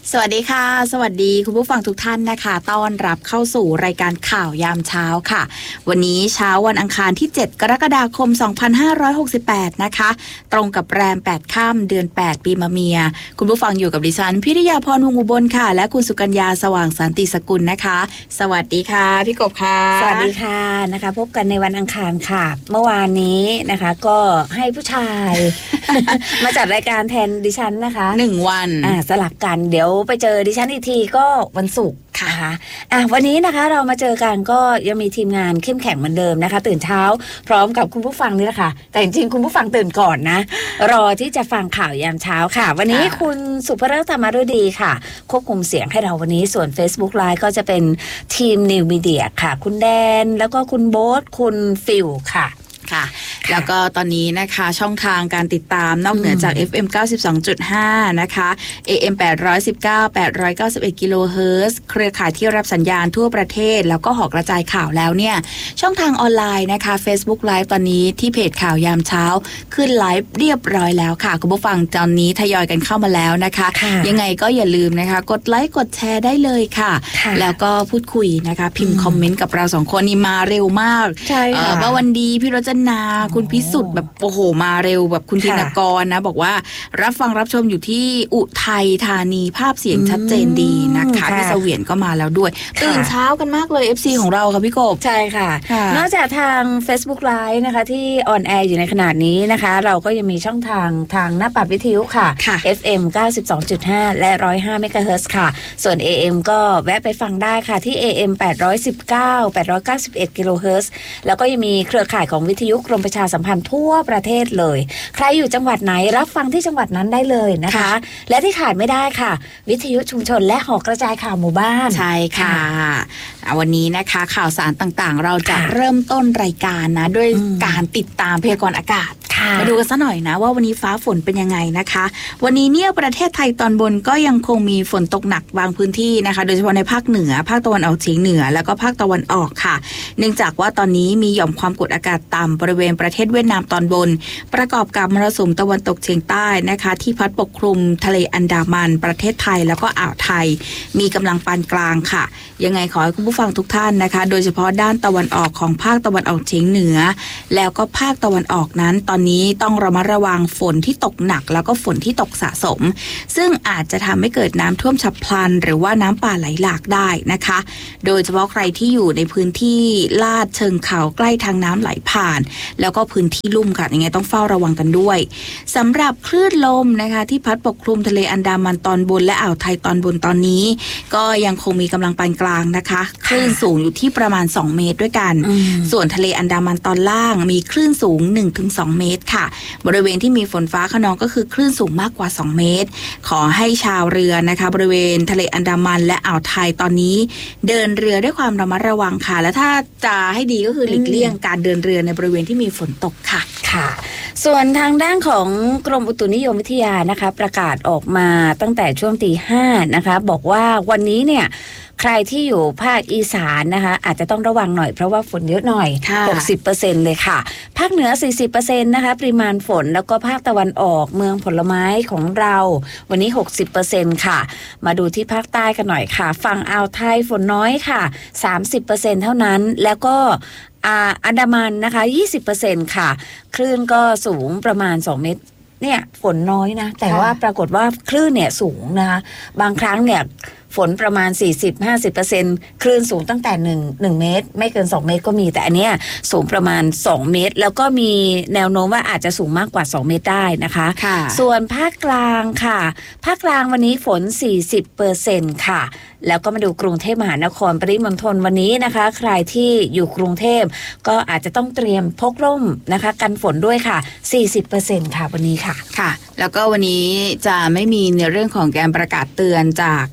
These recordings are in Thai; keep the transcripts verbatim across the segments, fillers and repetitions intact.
สวัสดีค่ะสวัสดีคุณผู้ฟังทุกท่านนะคะต้อนรับเข้าสู่รายการข่าวยามเช้าค่ะวันนี้เช้าวันอังคารที่เจ็ดกรกฎาคมสองพันห้าร้อยหกสิบแปดนะคะตรงกับแรมแปดค่ำเดือนแปดปีมะเมียคุณผู้ฟังอยู่กับดิฉันพิริยาพรวงศ์อุบลค่ะและคุณสุกัญญาสว่างสันติสกุลนะคะสวัสดีค่ะพี่กบค่ะสวัสดีค่ะนะคะพบกันในวันอังคารค่ะเมื่อวานนี้นะคะก็ให้ผู้ชาย มาจัดรายการแทนดิฉันนะคะหนึ่งวันอ่าสลับกันเดี๋ยวไปเจอดิฉันอีกทีก็วันศุกร์ค่ะอ่ะวันนี้นะคะเรามาเจอกันก็ยังมีทีมงานเข้มแข็งเหมือนเดิมนะคะตื่นเช้าพร้อมกับคุณผู้ฟังนี่แหละค่ะแต่จริงๆคุณผู้ฟังตื่นก่อนนะ รอที่จะฟังข่าวยามเช้าค่ะวันนี้คุณสุภฤกษ์ธรรมฤดีค่ะควบคุมเสียงให้เราวันนี้ส่วน Facebook Live ก็จะเป็นทีม New Media ค่ะคุณแดนแล้วก็คุณโบ๊ทคุณฟิลค่ะค่ะแล้วก็ตอนนี้นะคะช่องทางการติดตามนอกเหนือจาก เอฟ เอ็ม เก้าสิบสองจุดห้า นะคะ เอ เอ็ม แปดร้อยสิบเก้า แปดร้อยเก้าสิบเอ็ดกิโลเฮิรตซ์เครือข่ายที่รับสัญญาณทั่วประเทศแล้วก็หอกระจายข่าวแล้วเนี่ยช่องทางออนไลน์นะคะ Facebook Live ตอนนี้ที่เพจข่าวยามเช้าขึ้นไลฟ์เรียบร้อยแล้วค่ะคุณผู้ฟังตอนนี้ทยอยกันเข้ามาแล้วนะคะยังไงก็อย่าลืมนะคะกดไลค์กดแชร์ได้เลยค่ะแล้วก็พูดคุยนะคะพิมพ์คอมเมนต์กับเราสองคนนี่มาเร็วมากใช่ค่ะว่าวันดีพี่รจนาคุณพิสุทธิ์แบบโอ้โหมาเร็วแบบคุณธินกรนะบอกว่ารับฟังรับชมอยู่ที่อุทัยธานีภาพเสียงชัดเจนดีนะคะพี่เสวียนก็มาแล้วด้วยตื่นเช้ากันมากเลย เอฟ ซี ของเราค่ะพี่กบใช่ค่ะนอกจากทาง Facebook Live นะคะที่ออนแอร์อยู่ในขณะนี้นะคะเราก็ยังมีช่องทางทางหน้าปัดวิทยุค่ะ เอฟ เอ็ม เก้าสิบสองจุดห้า และหนึ่งร้อยห้าเมกะเฮิรตซ์ค่ะส่วน เอ เอ็ม ก็แวะไปฟังได้ค่ะที่ เอ เอ็ม แปดร้อยสิบเก้า แปดร้อยเก้าสิบเอ็ดกิโลเฮิรตซ์แล้วก็ยังมีเครือข่ายของวิทยุกรมประชาสัมพันธ์ทั่วประเทศเลยใครอยู่จังหวัดไหนรับฟังที่จังหวัดนั้นได้เลยนะคะและที่ขาดไม่ได้ค่ะวิทยุชุมชนและหอกระจายข่าวหมู่บ้านใช่ค่ะวันนี้นะคะข่าวสารต่างๆเราจะเริ่มต้นรายการนะด้วยการติดตามพยากรณ์อากาศมาดูกันซะหน่อยนะว่าวันนี้ฟ้าฝนเป็นยังไงนะคะวันนี้เนี่ยประเทศไทยตอนบนก็ยังคงมีฝนตกหนักบางพื้นที่นะคะโดยเฉพาะในภาคเหนือภาคตะวันออกเฉียงเหนือแล้วก็ภาคตะวันออกค่ะเนื่องจากว่าตอนนี้มีหย่อมความกดอากาศต่ำบริเวณประเทศเวียดนามตอนบนประกอบกับมรสุมตะวันตกเฉียงใต้นะคะที่พัดปกคลุมทะเลอันดามันประเทศไทยแล้วก็อ่าวไทยมีกำลังปานกลางค่ะยังไงขอให้คุณผู้ฟังทุกท่านนะคะโดยเฉพาะด้านตะวันออกของภาคตะวันออกเฉียงเหนือแล้วก็ภาคตะวันออกนั้นตอนนี้ต้องระมัดระวังฝนที่ตกหนักแล้วก็ฝนที่ตกสะสมซึ่งอาจจะทำให้เกิดน้ำท่วมฉับพลันหรือว่าน้ำป่าไหลหลากได้นะคะโดยเฉพาะใครที่อยู่ในพื้นที่ลาดเชิงเขาใกล้ทางน้ำไหลผ่านแล้วก็พื้นที่ลุ่มค่ะยังไงต้องเฝ้าระวังกันด้วยสำหรับคลื่นลมนะคะที่พัดปกคลุมทะเลอันดามันตอนบนและอ่าวไทยตอนบนตอนนี้ก็ยังคงมีกำลังปานกลางนะคะคลื่นสูงอยู่ที่ประมาณสองเมตรด้วยกันส่วนทะเลอันดามันตอนล่างมีคลื่นสูง หนึ่งถึงสอง เมตรค่ะบริเวณที่มีฝนฟ้าคะนองก็คือคลื่นสูงมากกว่าสองเมตรขอให้ชาวเรือนะคะบริเวณทะเลอันดามันและอ่าวไทยตอนนี้เดินเรือด้วยความระมัดระวังค่ะและถ้าจะให้ดีก็คือหลีกเลี่ยงการเดินเรือในบริเวณที่มีฝนตกค่ะค่ะส่วนทางด้านของกรมอุตุนิยมวิทยานะคะประกาศออกมาตั้งแต่ช่วงตีห้านะคะบอกว่าวันนี้เนี่ยใครที่อยู่ภาคอีสานนะคะอาจจะต้องระวังหน่อยเพราะว่าฝนเยอะหน่อย หกสิบเปอร์เซ็นต์ เลยค่ะภาคเหนือ สี่สิบเปอร์เซ็นต์ นะคะปริมาณฝนแล้วก็ภาคตะวันออกเมืองผลไม้ของเราวันนี้ หกสิบเปอร์เซ็นต์ ค่ะมาดูที่ภาคใต้กันหน่อยค่ะฝั่งอ่าวไทยฝนน้อยค่ะ สามสิบเปอร์เซ็นต์ เท่านั้นแล้วก็อ่าอันดามันนะคะ ยี่สิบเปอร์เซ็นต์ ค่ะคลื่นก็สูงประมาณสองเมตรเนี่ยฝนน้อยนะแต่ว่าปรากฏว่าคลื่นเนี่ยสูงนะคะบางครั้งเนี่ยฝนประมาณ สี่สิบถึงห้าสิบเปอร์เซ็นต์ คลื่นสูงตั้งแต่1 1เมตรไม่เกินสองเมตรก็มีแต่อันเนี้ยสูงประมาณสองเมตรแล้วก็มีแนวโน้มว่าอาจจะสูงมากกว่าสองเมตรได้นะคะส่วนภาคกลางค่ะภาคกลางวันนี้ฝน สี่สิบเปอร์เซ็นต์ ค่ะแล้วก็มาดูกรุงเทพมหานครปริมณฑลวันนี้นะคะใครที่อยู่กรุงเทพก็อาจจะต้องเตรียมพกร่มนะคะกันฝนด้วยค่ะ สี่สิบเปอร์เซ็นต์ ค่ะวันนี้ค่ะค่ะแล้วก็วันนี้จะไม่มีในเรื่องของการประกาศเตือนจากพา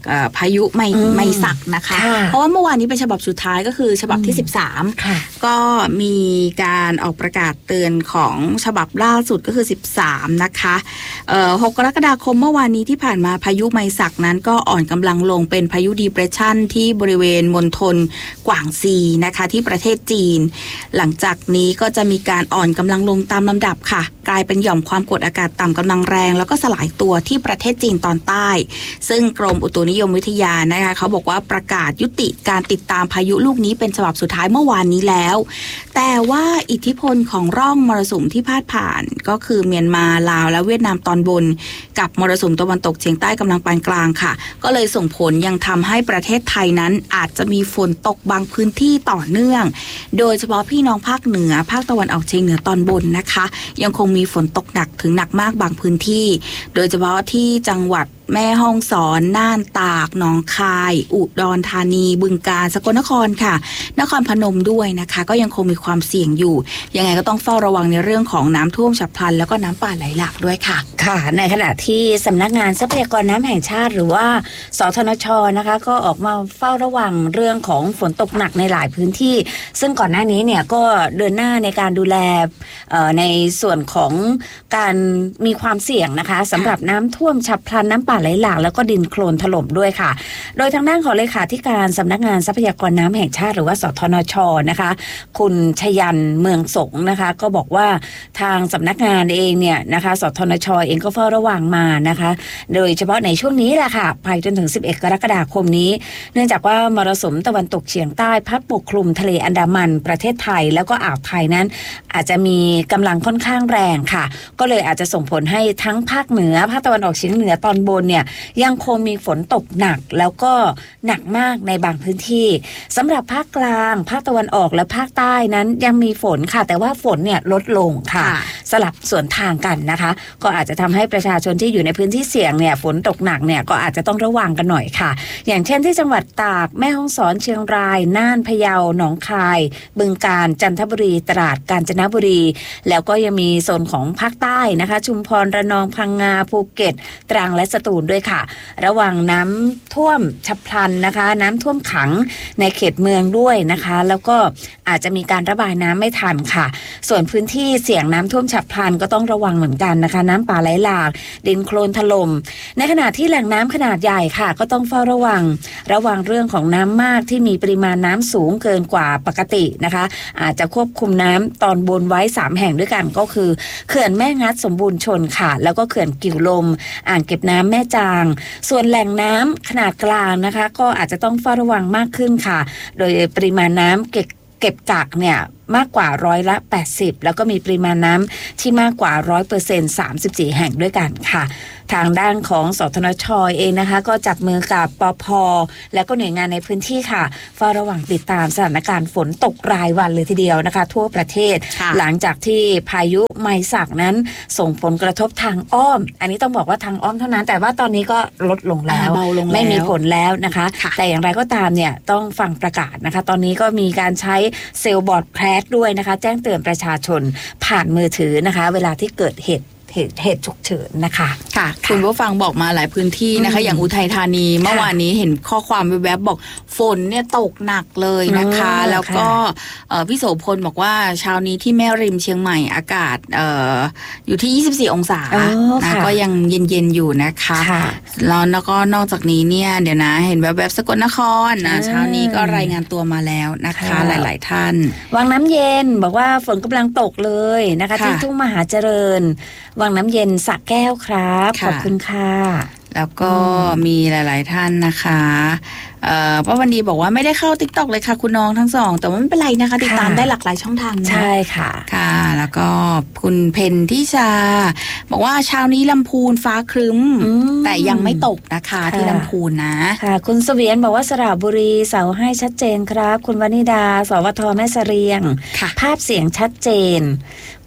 ายุไมไมศักนะคะเพราะว่าเมื่อวานนี้เป็นฉบับสุดท้ายก็คือฉบับที่สิบสามก็มีการออกประกาศเตือนของฉบับล่าสุดก็คือสิบสามนะคะเอ่อหกกรกฎาคมเมื่อวานนี้ที่ผ่านมาพายุไมศักนั้นก็อ่อนกำลังลงเป็นพายุดีเพรสชันที่บริเวณมณฑลกวางซีนะคะที่ประเทศจีนหลังจากนี้ก็จะมีการอ่อนกำลังลงตามลำดับค่ะกลายเป็นหย่อมความกดอากาศต่ำกำลังแรงแล้วก็สลายตัวที่ประเทศจีนตอนใต้ซึ่งกรมอุตุนิยมวิทยานะคะเขาบอกว่าประกาศยุติการติดตามพายุลูกนี้เป็นฉบับสุดท้ายเมื่อวานนี้แล้วแต่ว่าอิทธิพลของร่องมรสุมที่พาดผ่านก็คือเมียนมาลาวและเวียดนามตอนบนกับมรสุมตะวันตกเฉียงใต้กำลังปานกลางค่ะก็เลยส่งผลยังทำให้ประเทศไทยนั้นอาจจะมีฝนตกบางพื้นที่ต่อเนื่องโดยเฉพาะพี่น้องภาคเหนือภาคตะวันออกเฉียงเหนือตอนบนนะคะยังคงมีฝนตกหนักถึงหนักมากบางพื้นที่โดยเฉพาะที่จังหวัดแม่ฮ่องสอนน่านตากหนองคายอุดรธานีบึงกาฬสกลนครค่ะนครพนมด้วยนะคะก็ยังคงมีความเสี่ยงอยู่ยังไงก็ต้องเฝ้าระวังในเรื่องของน้ำท่วมฉับพลันแล้วก็น้ำป่าไหลหลากด้วยค่ะค่ะในขณะที่สำนักงานทรัพยากรน้ำแห่งชาติหรือว่าสธนช.นะคะก็ออกมาเฝ้าระวังเรื่องของฝนตกหนักในหลายพื้นที่ซึ่งก่อนหน้านี้เนี่ยก็เดินหน้าในการดูแลในส่วนของการมีความเสี่ยงนะคะสำหรับน้ำท่วมฉับพลันน้ำป่าไหลหลากแล้วก็ดินโคลนถล่มด้วยค่ะโดยทางด้านของเลขาธิการสำนักงานทรัพยากรน้ำแห่งชาติหรือว่าสธนช.นะคะคุณชยันเมืองสงนะคะก็บอกว่าทางสำนักงานเองเนี่ยนะคะสธนช.เองก็เฝ้าระวังมานะคะโดยเฉพาะในช่วงนี้แหละค่ะไปจนถึงสิบเอ็ดกรกฎาคมนี้เนื่องจากว่ามรสุมตะวันตกเฉียงใต้พัดปกคลุมทะเลอันดามันประเทศไทยแล้วก็อ่าวไทยนั้นอาจจะมีกำลังค่อนข้างแรงค่ะก็เลยอาจจะส่งผลให้ทั้งภาคเหนือภาคตะวันออกเฉียงเหนือตอนบนเนี่ยยังคงมีฝนตกหนักแล้วก็หนักมากในบางพื้นที่สำหรับภาคกลางภาคตะวันออกและภาคใต้นั้นยังมีฝนค่ะแต่ว่าฝนเนี่ยลดลงค่ะสลับสวนทางกันนะคะก็อาจจะทำให้ประชาชนที่อยู่ในพื้นที่เสี่ยงเนี่ยฝนตกหนักเนี่ยก็อาจจะต้องระวังกันหน่อยค่ะอย่างเช่นที่จังหวัดตากแม่ฮ่องสอนเชียงรายน่านพะเยาหนองคายบึงกาฬจันทบุรีตราดกาญจนบุรีแล้วก็ยังมีโซนของภาคใต้นะคะชุมพรระนองพังงาภูเก็ตตรังและสตูลด้วยค่ะระวังน้ำท่วมฉับพลันนะคะน้ำท่วมขังในเขตเมืองด้วยนะคะแล้วก็อาจจะมีการระบายน้ำไม่ทันค่ะส่วนพื้นที่เสี่ยงน้ำท่วมฉับพลันก็ต้องระวังเหมือนกันนะคะน้ำป่าไหลหลากดินโคลนถล่มในขณะที่แหล่งน้ำขนาดใหญ่ค่ะก็ต้องเฝ้าระวังระวังเรื่องของน้ำมากที่มีปริมาณน้ำสูงเกินกว่าปกตินะคะอาจจะควบคุมน้ำตอนบนไว้สามแห่งด้วยกันก็คือเขื่อนแม่งัดสมบูรณ์ชนค่ะแล้วก็เขื่อนกิ่วลมอ่างเก็บน้ำแม่จางส่วนแหล่งน้ำขนาดกลางนะคะก็อาจจะต้องเฝ้าระวังมากขึ้นค่ะโดยปริมาณน้ำเก็บเก็บกักเนี่ยมากกว่าร้อยละแปดสิบแล้วก็มีปริมาณน้ำที่มากกว่า ร้อยเปอร์เซ็นต์ สามสิบสี่แห่งด้วยกันค่ะทางด้านของสธนช.เองนะคะก็จับมือกับปภ.และก็หน่วยงานในพื้นที่ค่ะเฝ้าระวังติดตามสถานการณ์ฝนตกรายวันเลยทีเดียวนะคะทั่วประเทศหลังจากที่พายุไมศักนั้นส่งผลกระทบทางอ้อมอันนี้ต้องบอกว่าทางอ้อมเท่านั้นแต่ว่าตอนนี้ก็ลดลงแล้วไม่มีผลแล้วนะคะแต่อย่างไรก็ตามเนี่ยต้องฟังประกาศนะคะตอนนี้ก็มีการใช้เซลล์บอร์ดแพลด้วยนะคะแจ้งเตือนประชาชนผ่านมือถือนะคะเวลาที่เกิดเหตุเหตุเหตุฉุกเฉินนะคะค่ะคุณผู้ฟังบอกมาหลายพื้นที่นะคะอย่างอุทัยธานีเมื่อวานนี้เห็นข้อความแวบๆบอกฝนเนี่ยตกหนักเลยนะคะแล้วก็พี่โสพลบอกว่าเช้านี้ที่แม่ริมเชียงใหม่อากาศเอ่ออยู่ที่ยี่สิบสี่องศานะก็ยังเย็นๆอยู่นะคะแล้วก็นอกจากนี้เนี่ยเดี๋ยวนะเห็นแวบๆสกลนครนะเช้านี้ก็รายงานตัวมาแล้วนะคะหลายๆท่านวังน้ำเย็นบอกว่าฝนกำลังตกเลยนะคะที่ทุ่งมหาเจริญวังน้ำเย็นสระแก้วครับขอบคุณค่ะแล้วก็มีหลายๆท่านนะคะเอ่อป้าวันดีบอกว่าไม่ได้เข้า TikTok เลยค่ะคุณน้องทั้งสองแต่ว่าไม่เป็นไรนะคะติดตามได้หลากหลายช่องทางนะใช่ค่ะค่ะแล้วก็คุณเพนทิชาบอกว่าเช้านี้ลำพูนฟ้าครึ้มแต่ยังไม่ตกนะคะที่ลำพูนนะค่ะคุณเสวียนบอกว่าสระบุรีเสาให้ชัดเจนครับคุณวนิดาสวทแม่เสรียงภาพเสียงชัดเจน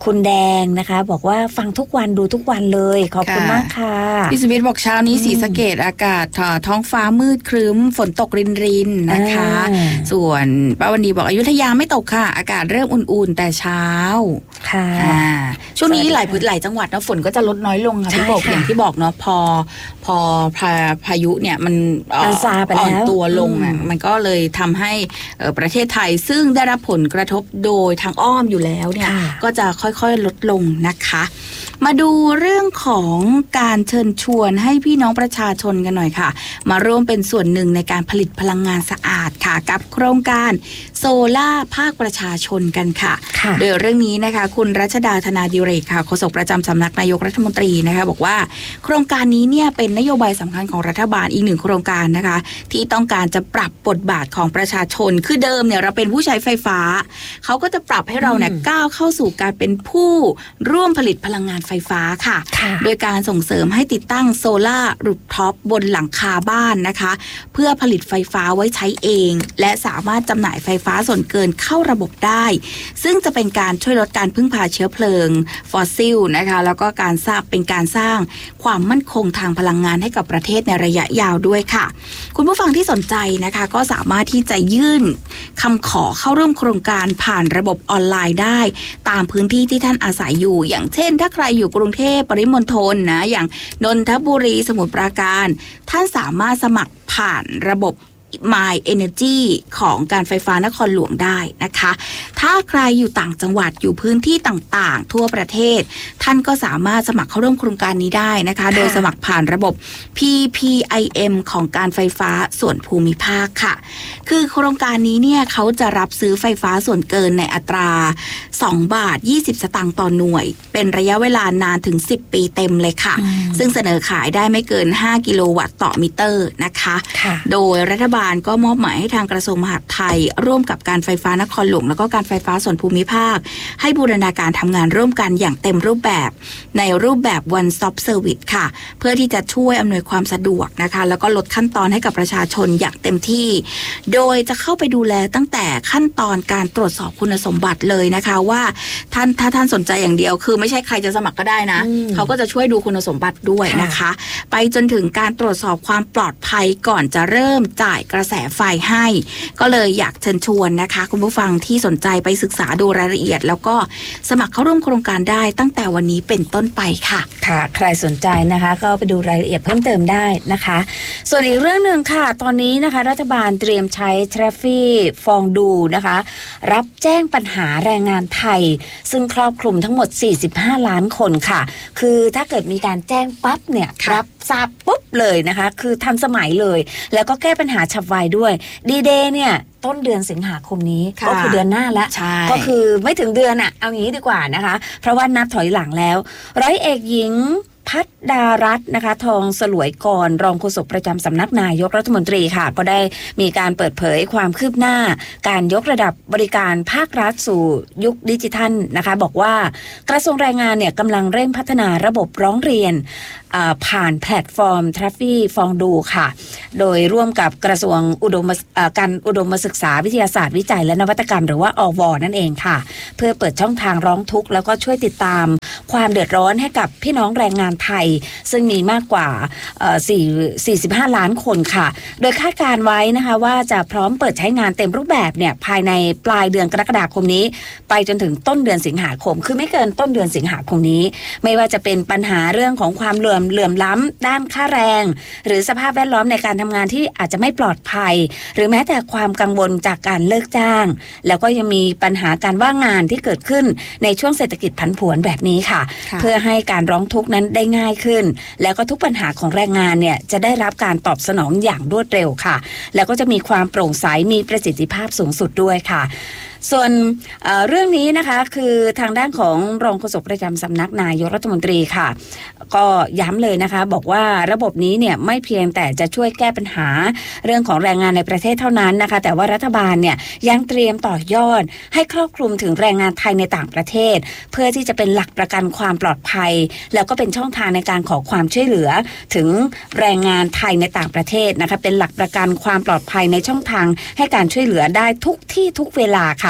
คุณแดงนะคะบอกว่าฟังทุกวันดูทุกวันเลยขอบคุณมากค่ะพี่สมิธบอกเช้านี้ศรีสะเกษอากาศท้องฟ้ามืดครึ้มฝนตกรินรินนะคะส่วนป้าวันดีบอกอยุธยาไม่ตกค่ะอากาศเริ่มอุ่นๆแต่เช้าค่ะช่วงนี้หลายพื้นหลายจังหวัดนะฝนก็จะลดน้อยลงค่ะพี่บอกอย่างที่บอกเนาะพอพอพาพายุเนี่ยมันอ่อนตัวลงอ่ะมันก็เลยทำให้ประเทศไทยซึ่งได้รับผลกระทบโดยทางอ้อมอยู่แล้วเนี่ยก็จะค่อยๆลดลงนะคะมาดูเรื่องของการเชิญชวนให้พี่น้องประชาชนกันหน่อยค่ะมาร่วมเป็นส่วนหนึ่งในการผลิตพลังงานสะอาดค่ะกับโครงการโซล่าภาคประชาชนกันค่ะโดยเรื่องนี้นะคะคุณรัชดาธนาดิเรกค่ะโฆษกประจำสำนักนายกรัฐมนตรีนะคะบอกว่าโครงการนี้เนี่ยเป็นนโยบายสำคัญของรัฐบาลอีกหนึ่งโครงการนะคะที่ต้องการจะปรับบทบาทของประชาชนคือเดิมเนี่ยเราเป็นผู้ใช้ไฟฟ้าเขาก็จะปรับให้เราเนี่ยก้าวเข้าสู่การเป็นผู้ร่วมผลิตพลังงานไฟฟ้าค่ะโดยการส่งเสริมให้ติดตั้งโซล่ารูฟท็อปบนหลังคาบ้านนะคะเพื่อผลิตไฟฟ้าไว้ใช้เองและสามารถจำหน่ายไฟฟ้าส่วนเกินเข้าระบบได้ซึ่งจะเป็นการช่วยลดการพึ่งพาเชื้อเพลิงฟอสซิลนะคะแล้วก็การสร้างเป็นการสร้างความมั่นคงทางพลังงานให้กับประเทศในระยะยาวด้วยค่ะคุณผู้ฟังที่สนใจนะคะก็สามารถที่จะยื่นคำขอเข้าร่วมโครงการผ่านระบบออนไลน์ได้ตามพื้นที่ที่ท่านอาศัยอยู่อย่างเช่นถ้าใครอยู่กรุงเทพปริมณฑลนะอย่างนนทบุรีสมุทรปราการท่านสามารถสมัครผ่านระบบMy Energy ของการไฟฟ้านครหลวงได้นะคะถ้าใครอยู่ต่างจังหวัดอยู่พื้นที่ต่างๆทั่วประเทศท่านก็สามารถสมัครเข้าร่วมโครงการนี้ได้นะคะโดยสมัครผ่านระบบ พี พี ไอ เอ็ม ของการไฟฟ้าส่วนภูมิภาคค่ะคือโครงการนี้เนี่ยเขาจะรับซื้อไฟฟ้าส่วนเกินในอัตราสองบาทยี่สิบสตางค์ต่อหน่วยเป็นระยะเวลานานถึงสิบปีเต็มเลยค่ะซึ่งเสนอขายได้ไม่เกินห้ากิโลวัตต์ต่อมิเตอร์นะคะโดยรัฐบาลก็มอบหมายให้ทางกระทรวงมหาดไทยร่วมกับการไฟฟ้านครหลวงแล้วก็การไฟฟ้าส่วนภูมิภาคให้บูรณาการทำงานร่วมกันอย่างเต็มรูปแบบในรูปแบบ One Stop Service ค่ะเพื่อที่จะช่วยอำนวยความสะดวกนะคะแล้วก็ลดขั้นตอนให้กับประชาชนอย่างเต็มที่โดยจะเข้าไปดูแลตั้งแต่ขั้นตอนการตรวจสอบคุณสมบัติเลยนะคะว่าท่านถ้าท่านสนใจอย่างเดียวคือไม่ใช่ใครจะสมัครก็ได้นะเขาก็จะช่วยดูคุณสมบัติด้วยนะคะไปจนถึงการตรวจสอบความปลอดภัยก่อนจะเริ่มจ่ายกระแสไฟให้ก็เลยอยากเชิญชวนนะคะคุณผู้ฟังที่สนใจไปศึกษาดูรายละเอียดแล้วก็สมัครเข้าร่วมโครงการได้ตั้งแต่วันนี้เป็นต้นไปค่ะค่ะใครสนใจนะคะก็ไปดูรายละเอียดเพิ่มเติมได้นะคะส่วนอีกเรื่องนึงค่ะตอนนี้นะคะรัฐบาลเตรียมใช้ทราฟฟี่ฟองดูนะคะรับแจ้งปัญหาแรงงานไทยซึ่งครอบคลุมทั้งหมดสี่สิบห้าล้านคนค่ะคือถ้าเกิดมีการแจ้งปั๊บเนี่ยรับทราบปุ๊บเลยนะคะคือทันสมัยเลยแล้วก็แก้ปัญหาฉับไวด้วยดีเดย์เนี่ยต้นเดือนสิงหาคมนี้ก็คือเดือนหน้าแล้วก็คือไม่ถึงเดือนอ่ะเอางี้ดีกว่านะคะเพราะว่านับถอยหลังแล้วร้อยเอกหญิงพัฒดารัตน์นะคะทองสลวยกรรองโฆษกประจำสำนักนายกรัฐมนตรีค่ะก็ได้มีการเปิดเผยความคืบหน้าการยกระดับบริการภาครัฐสู่ยุคดิจิทัลนะคะบอกว่ากระทรวงแรงงานเนี่ยกำลังเร่งพัฒนาระบบร้องเรียนผ่านแพลตฟอร์มทราฟฟี่ฟองดูค่ะโดยร่วมกับกระทรวงอุดมการอุดมศึกษาวิทยาศาสตร์วิจัยและนวัตกรรมหรือว่าอว.นั่นเองค่ะเพื่อเปิดช่องทางร้องทุกข์แล้วก็ช่วยติดตามความเดือดร้อนให้กับพี่น้องแรงงานไทยซึ่งมีมากกว่าสี่สิบห้าล้านคนค่ะโดยคาดการไว้นะคะว่าจะพร้อมเปิดใช้งานเต็มรูปแบบเนี่ยภายในปลายเดือนกรกฎาคมนี้ไปจนถึงต้นเดือนสิงหาคมคือไม่เกินต้นเดือนสิงหาคมนี้ไม่ว่าจะเป็นปัญหาเรื่องของความเหลื่อมเหลื่อมล้ำด้านค่าแรงหรือสภาพแวดล้อมในการทำงานที่อาจจะไม่ปลอดภัยหรือแม้แต่ความกังวลจากการเลิกจ้างแล้วก็ยังมีปัญหาการว่างงานที่เกิดขึ้นในช่วงเศรษฐกิจผันผวนแบบนี้ค่ะเพื่อให้การร้องทุกข์นั้นได้ง่ายขึ้นแล้วก็ทุกปัญหาของแรงงานเนี่ยจะได้รับการตอบสนองอย่างรวดเร็วค่ะแล้วก็จะมีความโปร่งใสมีประสิทธิภาพสูงสุดด้วยค่ะส่วนเอ่อเรื่องนี้นะคะคือทางด้านของรองโฆษกประจำสำนักนายกรัฐมนตรีค่ะก็ย้ำเลยนะคะบอกว่าระบบนี้เนี่ยไม่เพียงแต่จะช่วยแก้ปัญหาเรื่องของแรงงานในประเทศเท่านั้นนะคะแต่ว่ารัฐบาลเนี่ยยังเตรียมต่อยอดให้ครอบคลุมถึงแรงงานไทยในต่างประเทศเพื่อที่จะเป็นหลักประกันความปลอดภัยแล้วก็เป็นช่องทางในการขอความช่วยเหลือถึงแรงงานไทยในต่างประเทศนะคะเป็นหลักประกันความปลอดภัยในช่องทางให้การช่วยเหลือได้ทุกที่ทุกเวลาค่ะ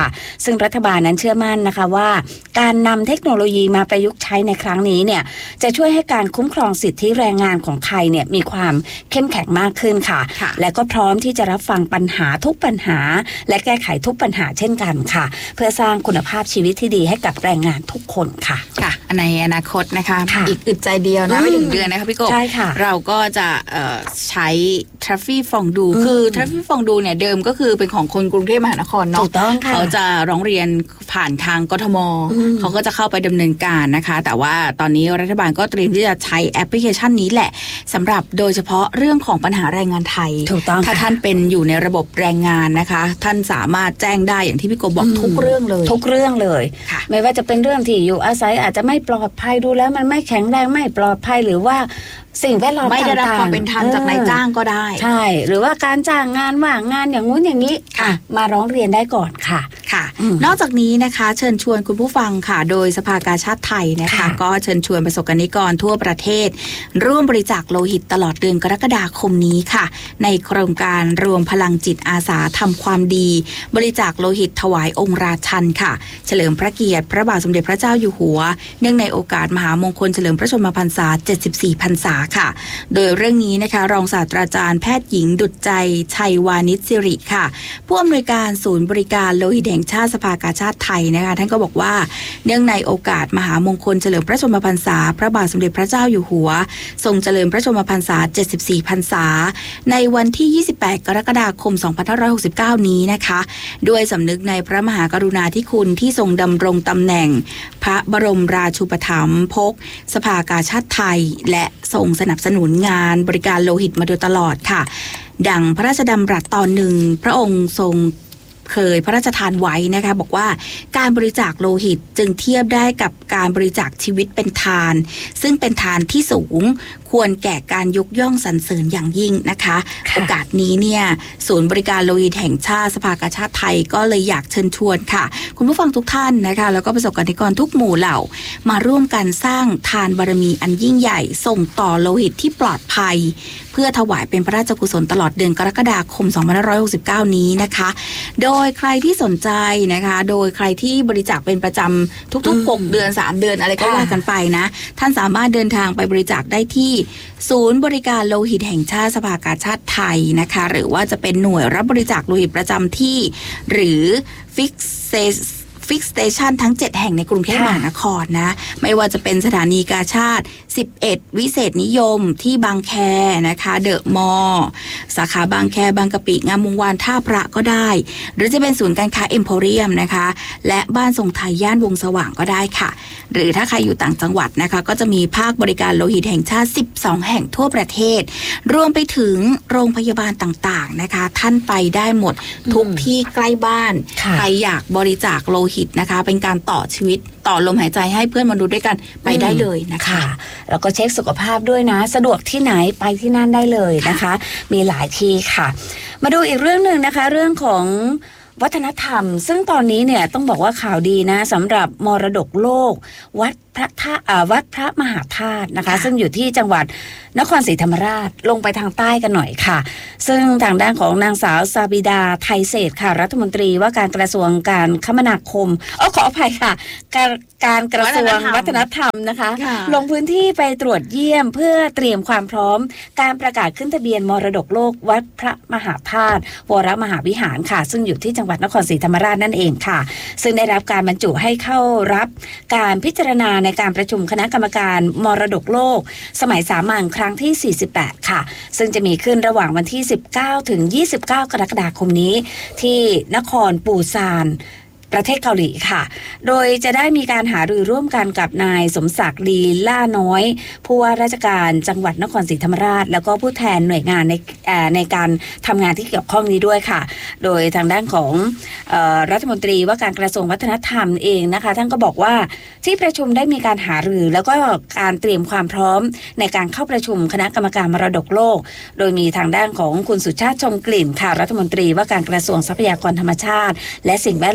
ค่ะซึ่งรัฐบาลนั้นเชื่อมั่นนะคะว่าการนำเทคโนโลยีมาประยุกต์ใช้ในครั้งนี้เนี่ยจะช่วยให้การคุ้มครองสิทธิแรงงานของไทยเนี่ยมีความเข้มแข็งมากขึ้นค่ะและก็พร้อมที่จะรับฟังปัญหาทุกปัญหาและแก้ไขทุกปัญหาเช่นกันค่ะเพื่อสร้างคุณภาพชีวิตที่ดีให้กับแรงงานทุกคนค่ะค่ะในอนาคตนะคะอีกอึดใจเดียวนะไม่ถึงเดือนนะคะพี่กบใช่ค่ะเราก็จะใช้ทรัฟฟี่ฟองดูคือทรัฟฟี่ฟองดูเนี่ยเดิมก็คือเป็นของคนกรุงเทพมหานครเนาะเขาจะร้องเรียนผ่านทางกทมเขาก็จะเข้าไปดำเนินการนะคะแต่ว่าตอนนี้รัฐบาลก็เตรียมที่จะใช้แอปพลิเคชันนี้แหละสำหรับโดยเฉพาะเรื่องของปัญหาแรงงานไทยถ้าท่านเป็นอยู่ในระบบแรงงานนะคะท่านสามารถแจ้งได้อย่างที่พี่กบบอกทุกเรื่องเลยทุกเรื่องเลยไม่ว่าจะเป็นเรื่องที่อยู่อาศัยอาจจะไม่ปลอดภัยดูแล้วมันไม่แข็งแรงไม่ปลอดภัยหรือว่าสิ่งแวดล้อมไม่ได้รับความเป็นธรรมจากนายจ้างก็ได้ใช่หรือว่าการจ้างงานว่างงานอย่างงู้นอย่างนี้ค่ะมาร้องเรียนได้ก่อนค่ะค่ะนอกจากนี้นะคะเชิญชวนคุณผู้ฟังค่ะโดยสภากาชาดไทยนะคะก็เชิญชวนประสบกนิกรทั่วประเทศร่วมบริจาคโลหิตตลอดเดือนกรกฎาคมนี้ค่ะในโครงการรวมพลังจิตอาสาทำความดีบริจาคโลหิตถวายองค์ราชันค่ะเฉลิมพระเกียรติพระบาทสมเด็จพระเจ้าอยู่หัวเนื่องในโอกาสมหามงคลเฉลิมพระชนมพรรษาเจ็ดสิบสี่พรรษาค่ะโดยเรื่องนี้นะคะรองศาสตราจารย์แพทย์หญิงดุจใจชัยวานิชสิริค่ะผู้อำนวยการศูนย์บริการโลหิตแห่งชาติสภากาชาดไทยนะคะท่านก็บอกว่าเนื่องในโอกาสมหามงคลเฉลิมพระชนมพรรษาพระบาทสมเด็จพระเจ้าอยู่หัวทรงเจริญพระชนมพรรษาเจ็ดสิบสี่พรรษาในวันที่ยี่สิบแปดกรกฎาคมสองพันห้าร้อยหกสิบเก้านี้นะคะด้วยสำนึกในพระมหากรุณาธิคุณที่ทรงดำรงตำแหน่งพระบรมราชูปถัมภกสภากาชาดไทยและทรงสนับสนุนงานบริการโลหิตมาโดยตลอดค่ะดังพระราชดำรัสตอนหนึ่งพระองค์ทรงเคยพระราชทานไว้นะคะบอกว่าการบริจาคโลหิตจึงเทียบได้กับการบริจาคชีวิตเป็นทานซึ่งเป็นทานที่สูงควรแก่การยกย่องสรรเสริญอย่างยิ่งนะคะโอกาสนี้เนี่ยศูนย์บริการโลหิตแห่งชาติสภากาชาดไทยก็เลยอยากเชิญชวนค่ะคุณผู้ฟังทุกท่านนะคะแล้วก็ประสบกนิกรทุกหมู่เหล่ามาร่วมกันสร้างทานบารมีอันยิ่งใหญ่ส่งต่อโลหิตที่ปลอดภัยเพื่อถวายเป็นพระราชกุศลตลอดเดือนกรกฎาคมสองพันห้าร้อยหกสิบเก้านี้นะคะโดยใครที่สนใจนะคะโดยใครที่บริจาคเป็นประจำทุกๆหกเดือนสามเดือนอะไรก็ว่ากันไปนะท่านสามารถเดินทางไปบริจาคได้ที่ศูนย์บริการโลหิตแห่งชาติสภากาชาดไทยนะคะหรือว่าจะเป็นหน่วยรับบริจาคโลหิตประจำที่หรือฟิกเซฟิกสเตชันทั้งเจ็ดแห่งในกรุงเทพมหานครนะไม่ว่าจะเป็นสถานีกาชาดสิบเอ็ดวิเศษนิยมที่บางแคนะคะเดอะมอลล์สาขาบางแคบางกะปิงามวงวานท่าพระก็ได้หรือจะเป็นศูนย์การค้าเอ็มโพเรียมนะคะและบ้านทรงไทยย่านวงสว่างก็ได้ค่ะหรือถ้าใครอยู่ต่างจังหวัดนะคะก็จะมีภาคบริการโลหิตแห่งชาติสิบสองแห่งทั่วประเทศรวมไปถึงโรงพยาบาลต่างๆนะคะท่านไปได้หมดทุกที่ใกล้บ้านใครอยากบริจาคโลหิตนะคะเป็นการต่อชีวิตต่อลมหายใจให้เพื่อนมนุษย์ด้วยกันไปได้เลยนะคะแล้วก็เช็คสุขภาพด้วยนะสะดวกที่ไหนไปที่นั่นได้เลยนะคะมีหลายที่ค่ะมาดูอีกเรื่องนึงนะคะเรื่องของวัฒนธรรมซึ่งตอนนี้เนี่ยต้องบอกว่าข่าวดีนะสำหรับมรดกโลกวัดพระธาตุวัดพระมหาธาตุนะคะซึ่งอยู่ที่จังหวัดนครศรีธรรมราชลงไปทางใต้กันหน่อยค่ะซึ่งทางด้านของนางสาวซาบิดาไทยเศรษฐ์ค่ะรัฐมนตรีว่าการกระทรวงการคมนาคมอ๋อขออภัยค่ะการการกระทรวงวัฒนธรรมนะคะลงพื้นที่ไปตรวจเยี่ยมเพื่อเตรียมความพร้อมการประกาศขึ้นทะเบียนมรดกโลกวัดพระมหาธาตุวรมหาวิหารค่ะซึ่งอยู่ที่จังหวัดนครศรีธรรมราชนั่นเองค่ะซึ่งได้รับการบรรจุให้เข้ารับการพิจารณาในการประชุมคณะกรรมการมรดกโลกสมัยสามัญครั้งที่สี่สิบแปดค่ะซึ่งจะมีขึ้นระหว่างวันที่สิบเก้าถึงยี่สิบเก้ากรกฎาคมนี้ที่นครปูซานประเทศเกาหลีค่ะโดยจะได้มีการหารือร่วมกันกับนายสมศักดิ์ลีล่าน้อยผู้ว่าราชการจังหวัดนครศรีธรรมราชแล้วก็ผู้แทนหน่วยงานในในการทำงานที่เกี่ยวข้องนี้ด้วยค่ะโดยทางด้านของเอ่อรัฐมนตรีว่าการกระทรวงวัฒนธรรมเองนะคะท่านก็บอกว่าที่ประชุมได้มีการหารือแล้วก็การเตรียมความพร้อมในการเข้าประชุมคณะกรรมการมรดกโลกโดยมีทางด้านของคุณสุชาติชมกลิ่นค่ะรัฐมนตรีว่าการกระทรวงทรัพยากรธรรมชาติและสิ่งแวดล้อม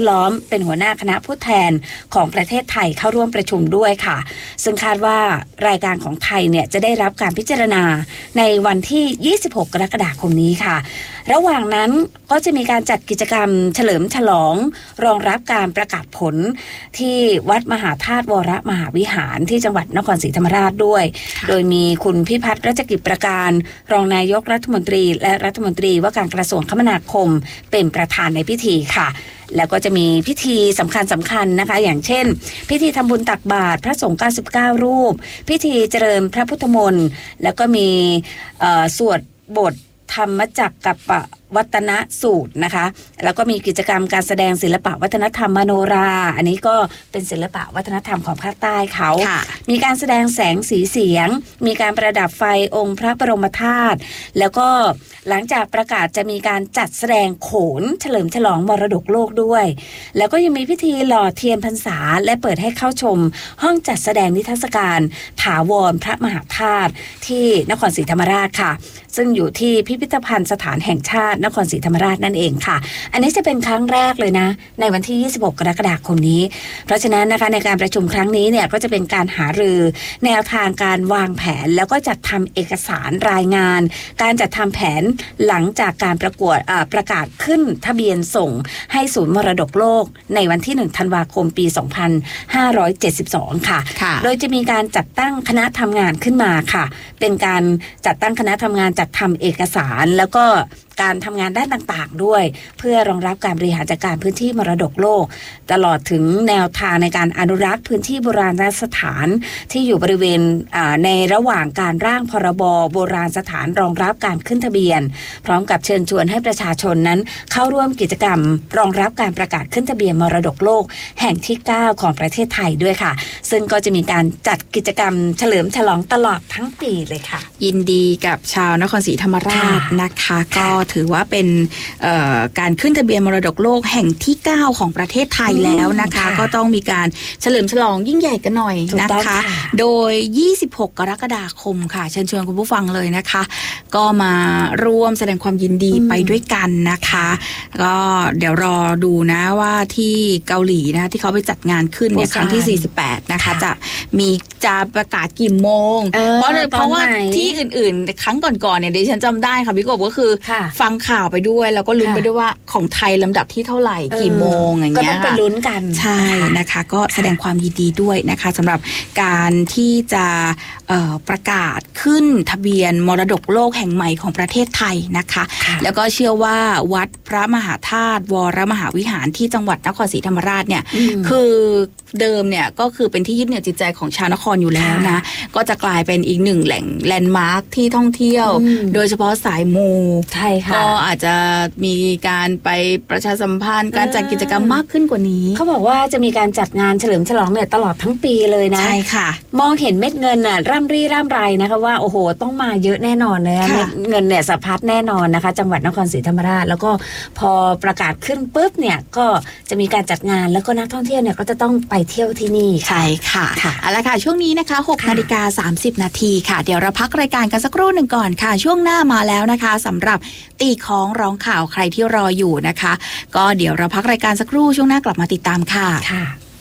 เป็นหัวหน้าคณะผู้แทนของประเทศไทยเข้าร่วมประชุมด้วยค่ะซึ่งคาดว่ารายการของไทยเนี่ยจะได้รับการพิจารณาในวันที่ยี่สิบหกกรกฎาคมนี้ค่ะระหว่างนั้นก็จะมีการจัดกิจกรรมเฉลิมฉลองรองรับการประกาศผลที่วัดมหาธาตุวรมหาวิหารที่จังหวัดนครศรีธรรมราชด้วยโดยมีคุณพิพัฒน์รัชกิจประการรองนายกรัฐมนตรีและรัฐมนตรีว่าการกระทรวงคมนาคมเป็นประธานในพิธีค่ะแล้วก็จะมีพิธีสำคัญสำคัญนะคะอย่างเช่นพิธีทำบุญตักบาตรพระสงฆ์เก้าสิบเก้ารูปพิธีเจริญพระพุทธมนต์แล้วก็มีสวดบทธรรมจักรกับวัฒนสูตรนะคะแล้วก็มีกิจกรรมการแสดงศิลปะวัฒนธรรมมโนราอันนี้ก็เป็นศิลปะวัฒนธรรมของภาคใต้เขามีการแสดงแสงสีเสียงมีการประดับไฟองค์พระบรมธาตุแล้วก็หลังจากประกาศจะมีการจัดแสดงโขนเฉลิมฉลองมรดกโลกด้วยแล้วก็ยังมีพิธีหล่อเทียนพรรษาและเปิดให้เข้าชมห้องจัดแสดงนิทรรศการถาวรพระมหาธาตุที่นครศรีธรรมราชค่ะซึ่งอยู่ที่พิพิธภัณฑ์สถานแห่งชาตินครศรีธรรมราชนั่นเองค่ะอันนี้จะเป็นครั้งแรกเลยนะในวันที่ยี่สิบหกกรกฎาคมนี้เพราะฉะนั้นนะคะในการประชุมครั้งนี้เนี่ยก็จะเป็นการหารือแนวทางการวางแผนแล้วก็จัดทำเอกสารรายงานการจัดทำแผนหลังจากการประกวดประกาศขึ้นทะเบียนส่งให้ศูนย์มรดกโลกในวันที่หนึ่งธันวาคมปีสองพันห้าร้อยเจ็ดสิบสองค่ะโดยจะมีการจัดตั้งคณะทำงานขึ้นมาค่ะเป็นการจัดตั้งคณะทำงานจัดทำเอกสารแล้วก็การทำงานด้านต่างๆด้วยเพื่อรองรับการบริหารจัดการพื้นที่มรดกโลกตลอดถึงแนวทางในการอนุรักษ์พื้นที่โบราณสถานที่อยู่บริเวณในระหว่างการร่างพรบโบราณสถานรองรับการขึ้นทะเบียนพร้อมกับเชิญชวนให้ประชาชนนั้นเข้าร่วมกิจกรรมรองรับการประกาศขึ้นทะเบียนมรดกโลกแห่งที่เก้าของประเทศไทยด้วยค่ะซึ่งก็จะมีการจัดกิจกรรมเฉลิมฉลองตลอดทั้งปีเลยค่ะยินดีกับชาวนครศรีธรรมราชนะคะก็ถือว่าเป็นการขึ้นทะเบียนมรดกโลกแห่งที่เก้าของประเทศไทยแล้วนะคะก็ต้องมีการเฉลิมฉลองยิ่งใหญ่กันหน่อยนะคะโดยยี่สิบหกกรกฎาคมค่ะเชิญชวนคุณผู้ฟังเลยนะคะก็มาร่วมแสดงความยินดีไปด้วยกันนะคะก็เดี๋ยวรอดูนะว่าที่เกาหลีนะที่เขาไปจัดงานขึ้นเนี่ยครั้งที่สี่สิบแปดนะคะจะมีจะประกาศกี่โมงเพราะเพราะว่าที่อื่นๆครั้งก่อนๆเนี่ยดิฉันจำได้ค่ะพี่กบก็คือฟังข่าวไปด้วยแล้วก็ลุ้นไปด้วยว่าของไทยลำดับที่เท่าไหร่กี่โมงอย่างเงี้ยก็ต้องไปลุ้นกันใช่นะคะก็แสดงความยินดีด้วยนะคะสำหรับการที่จะประกาศขึ้นทะเบียนมรดกโลกแห่งใหม่ของประเทศไทยนะคะแล้วก็เชื่อว่าวัดพระมหาธาตุวรมหาวิหารที่จังหวัดนครศรีธรรมราชเนี่ยคือเดิมเนี่ยก็คือเป็นที่ยึดเหนี่ยวจิตใจของชาวนครอยู่แล้วนะก็จะกลายเป็นอีกหนึ่งแหล่งแลนด์มาร์คที่ท่องเที่ยวโดยเฉพาะสายมูใช่ค่ะก็อาจจะมีการไปประชาสัมพันธ์การจัดกิจกรรมมากขึ้นกว่านี้เขาบอกว่าจะมีการจัดงานเฉลิมฉลองเนี่ยตลอดทั้งปีเลยนะใช่ค่ะมองเห็นเม็ดเงินน่ะร่ำรี่ร่ำไรนะคะว่าโอ้โหต้องมาเยอะแน่นอนเลยเม็ดเงินเนี่ยสะพัดแน่นอนนะคะจังหวัดนครศรีธรรมราชแล้วก็พอประกาศขึ้นปุ๊บเนี่ยก็จะมีการจัดงานแล้วก็นักท่องเที่ยวเนี่ยก็จะต้องไปเที่ยวที่นี่ใช่ค่ะเอาละค่ะช่วงนี้นะคะหกนาฬิกาสามสิบนาทีค่ะเดี๋ยวเราพักรายการกันสักครู่หนึ่งก่อนค่ะช่วงหน้ามาแล้วนะคะสำหรับตีของร้องข่าวใครที่รออยู่นะคะก็เดี๋ยวเราพักรายการสักครู่ช่วงหน้ากลับมาติดตามค่ะค่ะ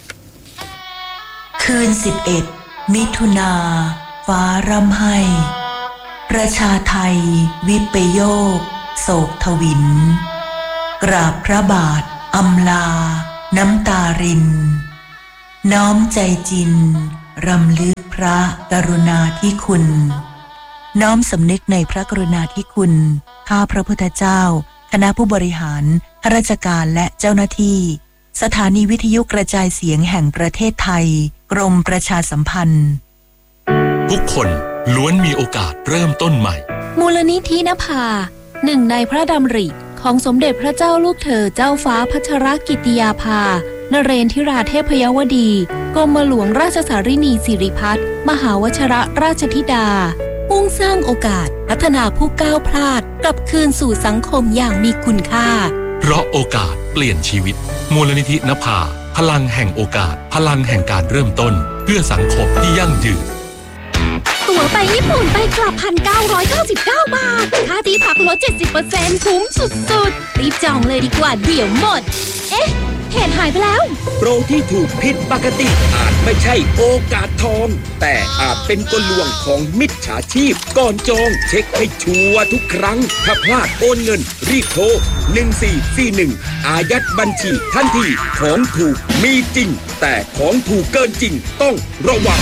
คืนสิบเอ็ดมิถุนาฟ้าร่ำไห้ประชาไทยวิปโยคโศกทวินกราบพระบาทอำลาน้ำตารินน้อมใจจินรำลึกพระกรุณาธิคุณน้อมสำนึกในพระกรุณาธิคุณข้าพระพุทธเจ้าคณะผู้บริหารข้าราชการและเจ้าหน้าที่สถานีวิทยุกระจายเสียงแห่งประเทศไทยกรมประชาสัมพันธ์ทุกคนล้วนมีโอกาสเริ่มต้นใหม่มูลนิธินภาหนึ่งในพระดำริของสมเด็จพระเจ้าลูกเธอเจ้าฟ้าพัชรกิติยาภานเรนทิราเทพยวดีกรมหลวงราชสารินีสิริพัฒน์มหาวชรราชธิดามุ่งสร้างโอกาสพัฒนาผู้ก้าวพลาดกลับคืนสู่สังคมอย่างมีคุณค่าเพราะโอกาสเปลี่ยนชีวิตมูลนิธินภาพลังแห่งโอกาสพลังแห่งการเริ่มต้นเพื่อสังคมที่ยั่งยืนตั๋วไปญี่ปุ่นไปกลับ หนึ่งพันเก้าร้อยเก้าสิบเก้า บาทค่าที่พักลด เจ็ดสิบเปอร์เซ็นต์ คุ้มสุดๆรีบจองเลยดีกว่าเดี๋ยวหมดเอ๊ะเหตุหายไปแล้วโปรที่ถูกผิดปกติอาจไม่ใช่โอกาสทองแต่อาจเป็นกลลวงของมิจฉาชีพก่อนจองเช็คให้ชัวร์ทุกครั้งถ้าพลาดโอนเงินรีบโทรหนึ่งสี่สี่หนึ่งอายัดบัญชีทันทีของถูกมีจริงแต่ของถูกเกินจริงต้องระวัง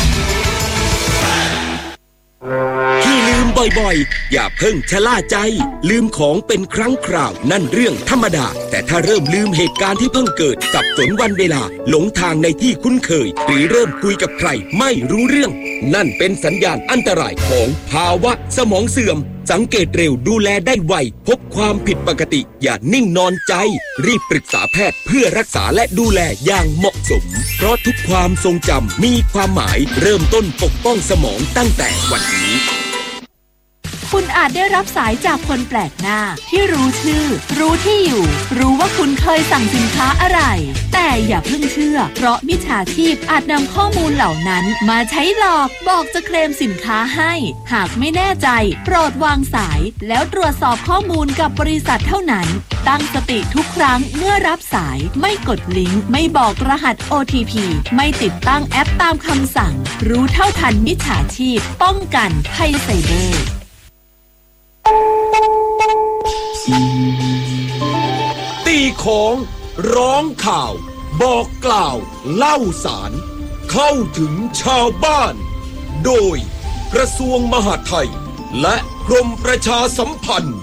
ที่ลืมบ่อยๆอย่าเพิ่งชะล่าใจลืมของเป็นครั้งคราวนั่นเรื่องธรรมดาแต่ถ้าเริ่มลืมเหตุการณ์ที่เพิ่งเกิดสับสนวันเวลาหลงทางในที่คุ้นเคยหรือเริ่มคุยกับใครไม่รู้เรื่องนั่นเป็นสัญญาณอันตรายของภาวะสมองเสื่อมสังเกตเร็วดูแลได้ไวพบความผิดปกติอย่านิ่งนอนใจรีบปรึกษาแพทย์เพื่อรักษาและดูแลอย่างเหมาะสมเพราะทุกความทรงจำมีความหมายเริ่มต้นปกป้องสมองตั้งแต่วันนี้คุณอาจได้รับสายจากคนแปลกหน้าที่รู้ชื่อรู้ที่อยู่รู้ว่าคุณเคยสั่งสินค้าอะไรแต่อย่าเพิ่งเชื่อเพราะมิจฉาชีพอาจนำข้อมูลเหล่านั้นมาใช้หลอกบอกจะเคลมสินค้าให้หากไม่แน่ใจโปรดวางสายแล้วตรวจสอบข้อมูลกับบริษัทเท่านั้นตั้งสติทุกครั้งเมื่อรับสายไม่กดลิงก์ไม่บอกรหัส โอ ที พี ไม่ติดตั้งแอปตามคำสั่งรู้เท่าทันมิจฉาชีพป้องกันภัยไซเบอร์ตีของร้องข่าวบอกกล่าวเล่าสารเข้าถึงชาวบ้านโดยกระทรวงมหาดไทยและกรมประชาสัมพันธ์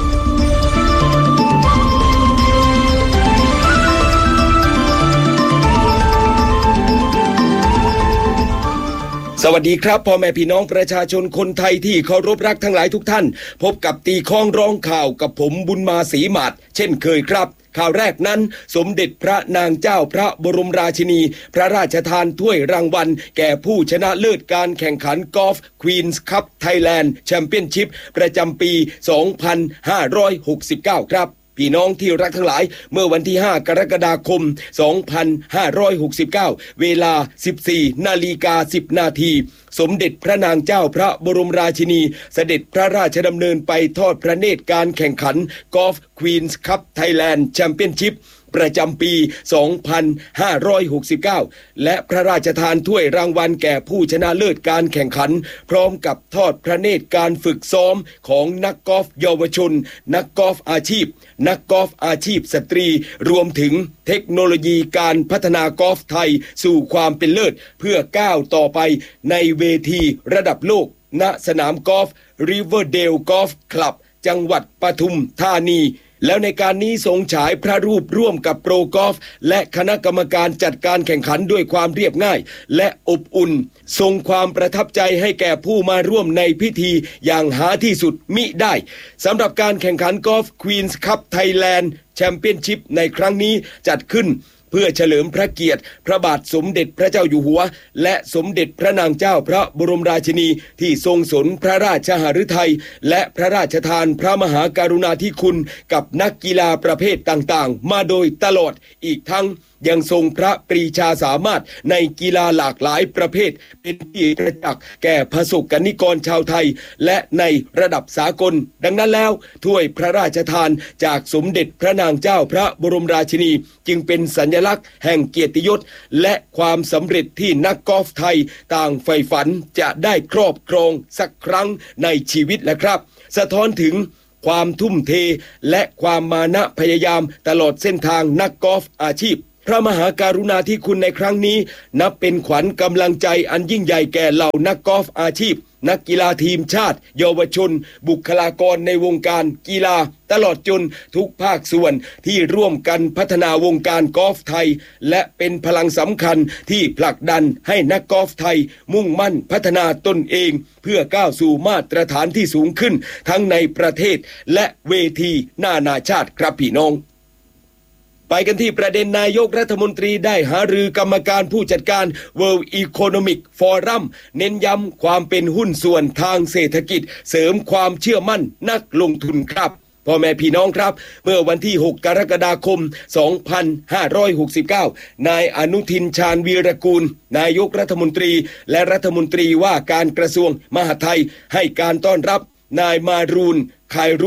สวัสดีครับพ่อแม่พี่น้องประชาชนคนไทยที่เคารพรักทั้งหลายทุกท่านพบกับตีข้องร้องข่าวกับผมบุญมาศรีหมาดเช่นเคยครับข่าวแรกนั้นสมเด็จพระนางเจ้าพระบรมราชินีพระราชทานถ้วยรางวัลแก่ผู้ชนะเลิศการแข่งขันกอล์ฟควีนส์คัพไทยแลนด์แชมเปี้ยนชิพประจำปีสองพันห้าร้อยหกสิบเก้าครับพี่น้องที่รักทั้งหลายเมื่อวันที่ห้ากรกฎาคมสองพันห้าร้อยหกสิบเก้าเวลา สิบสี่นาฬิกาสิบนาทีสมเด็จพระนางเจ้าพระบรมราชินีเสด็จพระราชดำเนินไปทอดพระเนตรการแข่งขันกอล์ฟควีนส์คัพไทยแลนด์แชมเปี้ยนชิพประจำปีสองพันห้าร้อยหกสิบเก้าและพระราชทานถ้วยรางวัลแก่ผู้ชนะเลิศการแข่งขันพร้อมกับทอดพระเนตรการฝึกซ้อมของนักกอล์ฟเยาวชนนักกอล์ฟอาชีพนักกอล์ฟอาชีพสตรีรวมถึงเทคโนโลยีการพัฒนากอล์ฟไทยสู่ความเป็นเลิศเพื่อก้าวต่อไปในเวทีระดับโลกณสนามกอล์ฟ Riverdale Golf Club จังหวัดปทุมธานีแล้วในการนี้ทรงฉายพระรูปร่วมกับโปรกอล์ฟและคณะกรรมการจัดการแข่งขันด้วยความเรียบง่ายและอบอุ่นทรงความประทับใจให้แก่ผู้มาร่วมในพิธีอย่างหาที่สุดมิได้สำหรับการแข่งขันกอล์ฟควีนส์คัพไทยแลนด์แชมเปี้ยนชิพในครั้งนี้จัดขึ้นเพื่อเฉลิมพระเกียรติพระบาทสมเด็จพระเจ้าอยู่หัวและสมเด็จพระนางเจ้าพระบรมราชินีที่ทรงสนพระราชหฤทัยและพระราชทานพระมหากรุณาธิคุณกับนักกีฬาประเภทต่างๆมาโดยตลอดอีกทั้งยังทรงพระปรีชาสามารถในกีฬาหลากหลายประเภทเป็นที่ประจักษ์แก่ประสบกนิกรชาวไทยและในระดับสากลดังนั้นแล้วถ้วยพระราชทานจากสมเด็จพระนางเจ้าพระบรมราชินีจึงเป็นสัญลักษณ์แห่งเกียรติยศและความสำเร็จที่นักกอล์ฟไทยต่างใฝ่ฝันจะได้ครอบครองสักครั้งในชีวิตและครับสะท้อนถึงความทุ่มเทและความมานะพยายามตลอดเส้นทางนักกอล์ฟอาชีพพระมหาการุณาธิคุณในครั้งนี้นับเป็นขวัญกำลังใจอันยิ่งใหญ่แก่เหล่านักกอล์ฟอาชีพนักกีฬาทีมชาติเยาวชนบุคลากรในวงการกีฬาตลอดจนทุกภาคส่วนที่ร่วมกันพัฒนาวงการกอล์ฟไทยและเป็นพลังสำคัญที่ผลักดันให้นักกอล์ฟไทยมุ่งมั่นพัฒนาตนเองเพื่อก้าวสู่มาตรฐานที่สูงขึ้นทั้งในประเทศและเวทีนานาชาติครับพี่น้องไปกันที่ประเด็นนายกรัฐมนตรีได้หารือกรรมการผู้จัดการ World Economic Forum เน้นย้ำความเป็นหุ้นส่วนทางเศรษฐกิจเสริมความเชื่อมั่นนักลงทุนครับพ่อแม่พี่น้องครับเมื่อวันที่หกกรกฎาคมสองพันห้าร้อยหกสิบเก้านายอนุทินชาญวีรกูลนายกรัฐมนตรีและรัฐมนตรีว่าการกระทรวงมหาดไทยให้การต้อนรับนายมารูนไครูส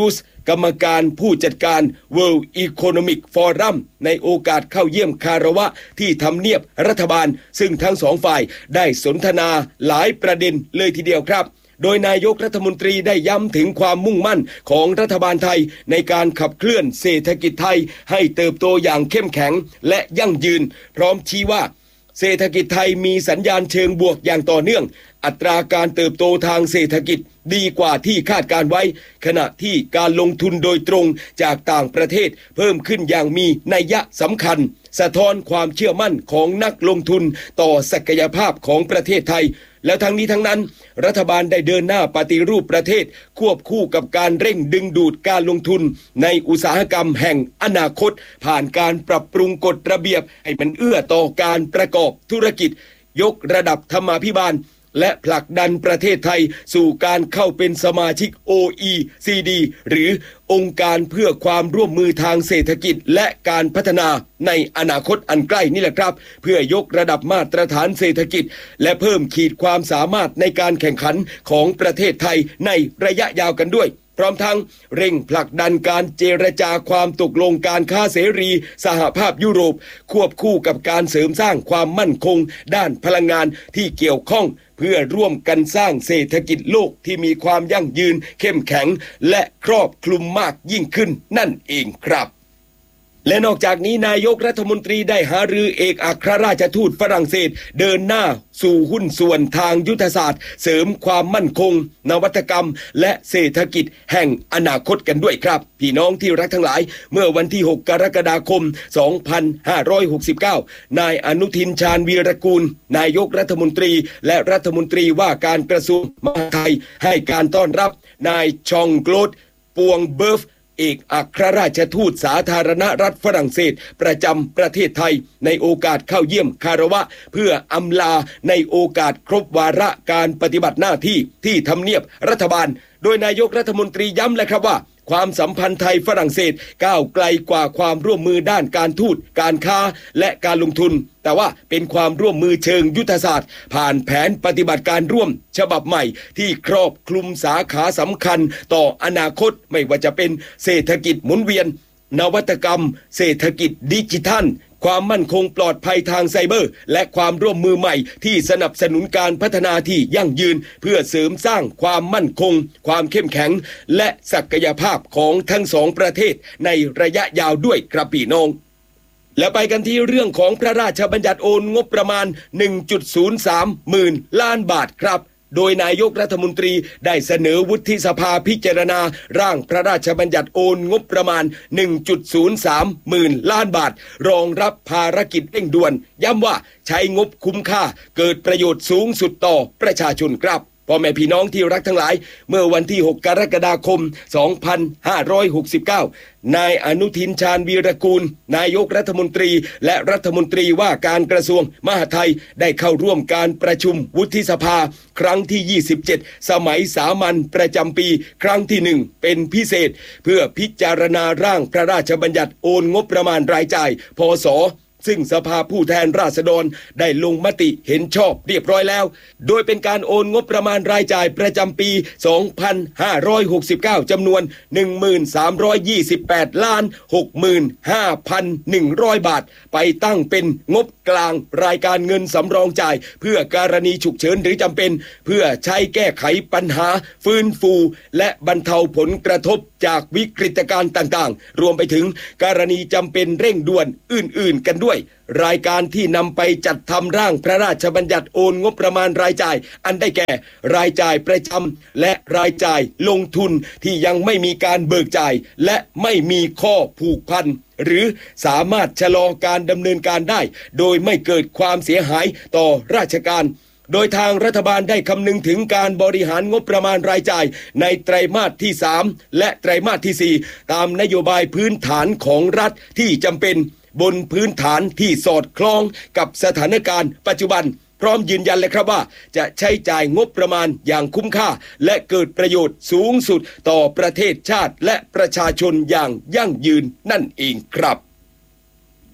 กรรมการผู้จัดการ World Economic Forum ในโอกาสเข้าเยี่ยมคารวะที่ทำเนียบรัฐบาลซึ่งทั้งสองฝ่ายได้สนทนาหลายประเด็นเลยทีเดียวครับโดยนายกรัฐมนตรีได้ย้ำถึงความมุ่งมั่นของรัฐบาลไทยในการขับเคลื่อนเศรษฐกิจไทยให้เติบโตอย่างเข้มแข็งและยั่งยืนพร้อมชี้ว่าเศรษฐกิจไทยมีสัญญาณเชิงบวกอย่างต่อเนื่องอัตราการเติบโตทางเศรษฐกิจดีกว่าที่คาดการไว้ขณะที่การลงทุนโดยตรงจากต่างประเทศเพิ่มขึ้นอย่างมีนัยยะสำคัญสะท้อนความเชื่อมั่นของนักลงทุนต่อศักยภาพของประเทศไทยและทั้งนี้ทั้งนั้นรัฐบาลได้เดินหน้าปฏิรูปประเทศควบคู่กับการเร่งดึงดูดการลงทุนในอุตสาหกรรมแห่งอนาคตผ่านการปรับปรุงกฎระเบียบให้มันเอื้อต่อการประกอบธุรกิจยกระดับธรรมาภิบาลและผลักดันประเทศไทยสู่การเข้าเป็นสมาชิก โอ อี ซี ดี หรือองค์การเพื่อความร่วมมือทางเศรษฐกิจและการพัฒนาในอนาคตอันใกล้นี่แหละครับเพื่อยกระดับมาตรฐานเศรษฐกิจและเพิ่มขีดความสามารถในการแข่งขันของประเทศไทยในระยะยาวกันด้วยพร้อมทั้งเร่งผลักดันการเจรจาความตกลงการค้าเสรีสหภาพยุโรปควบคู่กับการเสริมสร้างความมั่นคงด้านพลังงานที่เกี่ยวข้องเพื่อร่วมกันสร้างเศรษฐกิจโลกที่มีความยั่งยืนเข้มแข็งและครอบคลุมมากยิ่งขึ้นนั่นเองครับและนอกจากนี้นายกรัฐมนตรีได้หารือเอกอัครราชทูตฝรั่งเศสเดินหน้าสู่หุ้นส่วนทางยุทธศาสตร์เสริมความมั่นคงนวัตกรรมและเศรษฐกิจแห่งอนาคตกันด้วยครับพี่น้องที่รักทั้งหลายเมื่อวันที่หกกรกฎาคมสองพันห้าร้อยหกสิบเก้านายอนุทินชาญวีรกูลนายกรัฐมนตรีและรัฐมนตรีว่าการกระทรวงมหาดไทยให้การต้อนรับนายชองโกลดปวงเบิร์ฟเอกอัครราชทูตสาธารณรัฐฝรั่งเศสประจำประเทศไทยในโอกาสเข้าเยี่ยมคารวะเพื่ออำลาในโอกาสครบวาระการปฏิบัติหน้าที่ที่ทำเนียบรัฐบาลโดยนายกรัฐมนตรีย้ำเลยครับว่าความสัมพันธ์ไทยฝรั่งเศสก้าวไกลกว่าความร่วมมือด้านการทูตการค้าและการลงทุนแต่ว่าเป็นความร่วมมือเชิงยุทธศาสตร์ผ่านแผนปฏิบัติการร่วมฉบับใหม่ที่ครอบคลุมสาขาสำคัญต่ออนาคตไม่ว่าจะเป็นเศรษฐกิจหมุนเวียนนวัตกรรมเศรษฐกิจดิจิทัลความมั่นคงปลอดภัยทางไซเบอร์และความร่วมมือใหม่ที่สนับสนุนการพัฒนาที่ยั่งยืนเพื่อเสริมสร้างความมั่นคงความเข้มแข็งและศักยภาพของทั้งสองประเทศในระยะยาวด้วยครับพี่น้องและไปกันที่เรื่องของพระราชบัญญัติโอนงบประมาณ หนึ่งจุดศูนย์สาม หมื่นล้านบาทครับโดยนายกรัฐมนตรีได้เสนอวุฒิสภาพิจารณาร่างพระราชบัญญัติโอนงบประมาณ หนึ่งจุดศูนย์สาม หมื่นล้านบาทรองรับภารกิจเร่งด่วนย้ำว่าใช้งบคุ้มค่าเกิดประโยชน์สูงสุดต่อประชาชนครับพ่อแม่พี่น้องที่รักทั้งหลายเมื่อวันที่หกกรกฎาคมสองพันห้าร้อยหกสิบเก้านายอนุทินชาญวีรกูลนายกรัฐมนตรีและรัฐมนตรีว่าการกระทรวงมหาดไทยได้เข้าร่วมการประชุมวุฒิสภาครั้งที่ยี่สิบเจ็ดสมัยสามัญประจำปีครั้งที่หนึ่งเป็นพิเศษเพื่อพิจารณาร่างพระราชบัญญัติโอนงบประมาณรายจ่ายพศซึ่งสภาผู้แทนราษฎรได้ลงมติเห็นชอบเรียบร้อยแล้วโดยเป็นการโอนงบประมาณรายจ่ายประจำปีสองพันห้าร้อยหกสิบเก้าจำนวน หนึ่งพันสามร้อยยี่สิบแปดล้านหกหมื่นห้าพันหนึ่งร้อย บาทไปตั้งเป็นงบกลางรายการเงินสำรองจ่ายเพื่อการณีฉุกเฉินหรือจำเป็นเพื่อใช้แก้ไขปัญหาฟื้นฟูและบรรเทาผลกระทบจากวิกฤตการณ์ต่างๆรวมไปถึงกรณีจำเป็นเร่งด่วนอื่นๆกันด้วยรายการที่นำไปจัดทำร่างพระราชบัญญัติโอนงบประมาณรายจ่ายอันได้แก่รายจ่ายประจำและรายจ่ายลงทุนที่ยังไม่มีการเบิกจ่ายและไม่มีข้อผูกพันหรือสามารถชะลอการดำเนินการได้โดยไม่เกิดความเสียหายต่อราชการโดยทางรัฐบาลได้คำนึงถึงการบริหารงบประมาณรายจ่ายในไตรมาสที่สามและไตรมาสที่สี่ตามนโยบายพื้นฐานของรัฐที่จำเป็นบนพื้นฐานที่สอดคล้องกับสถานการณ์ปัจจุบันพร้อมยืนยันเลยครับว่าจะใช้จ่ายงบประมาณอย่างคุ้มค่าและเกิดประโยชน์สูงสุดต่อประเทศชาติและประชาชนอย่างยั่งยืนนั่นเองครับ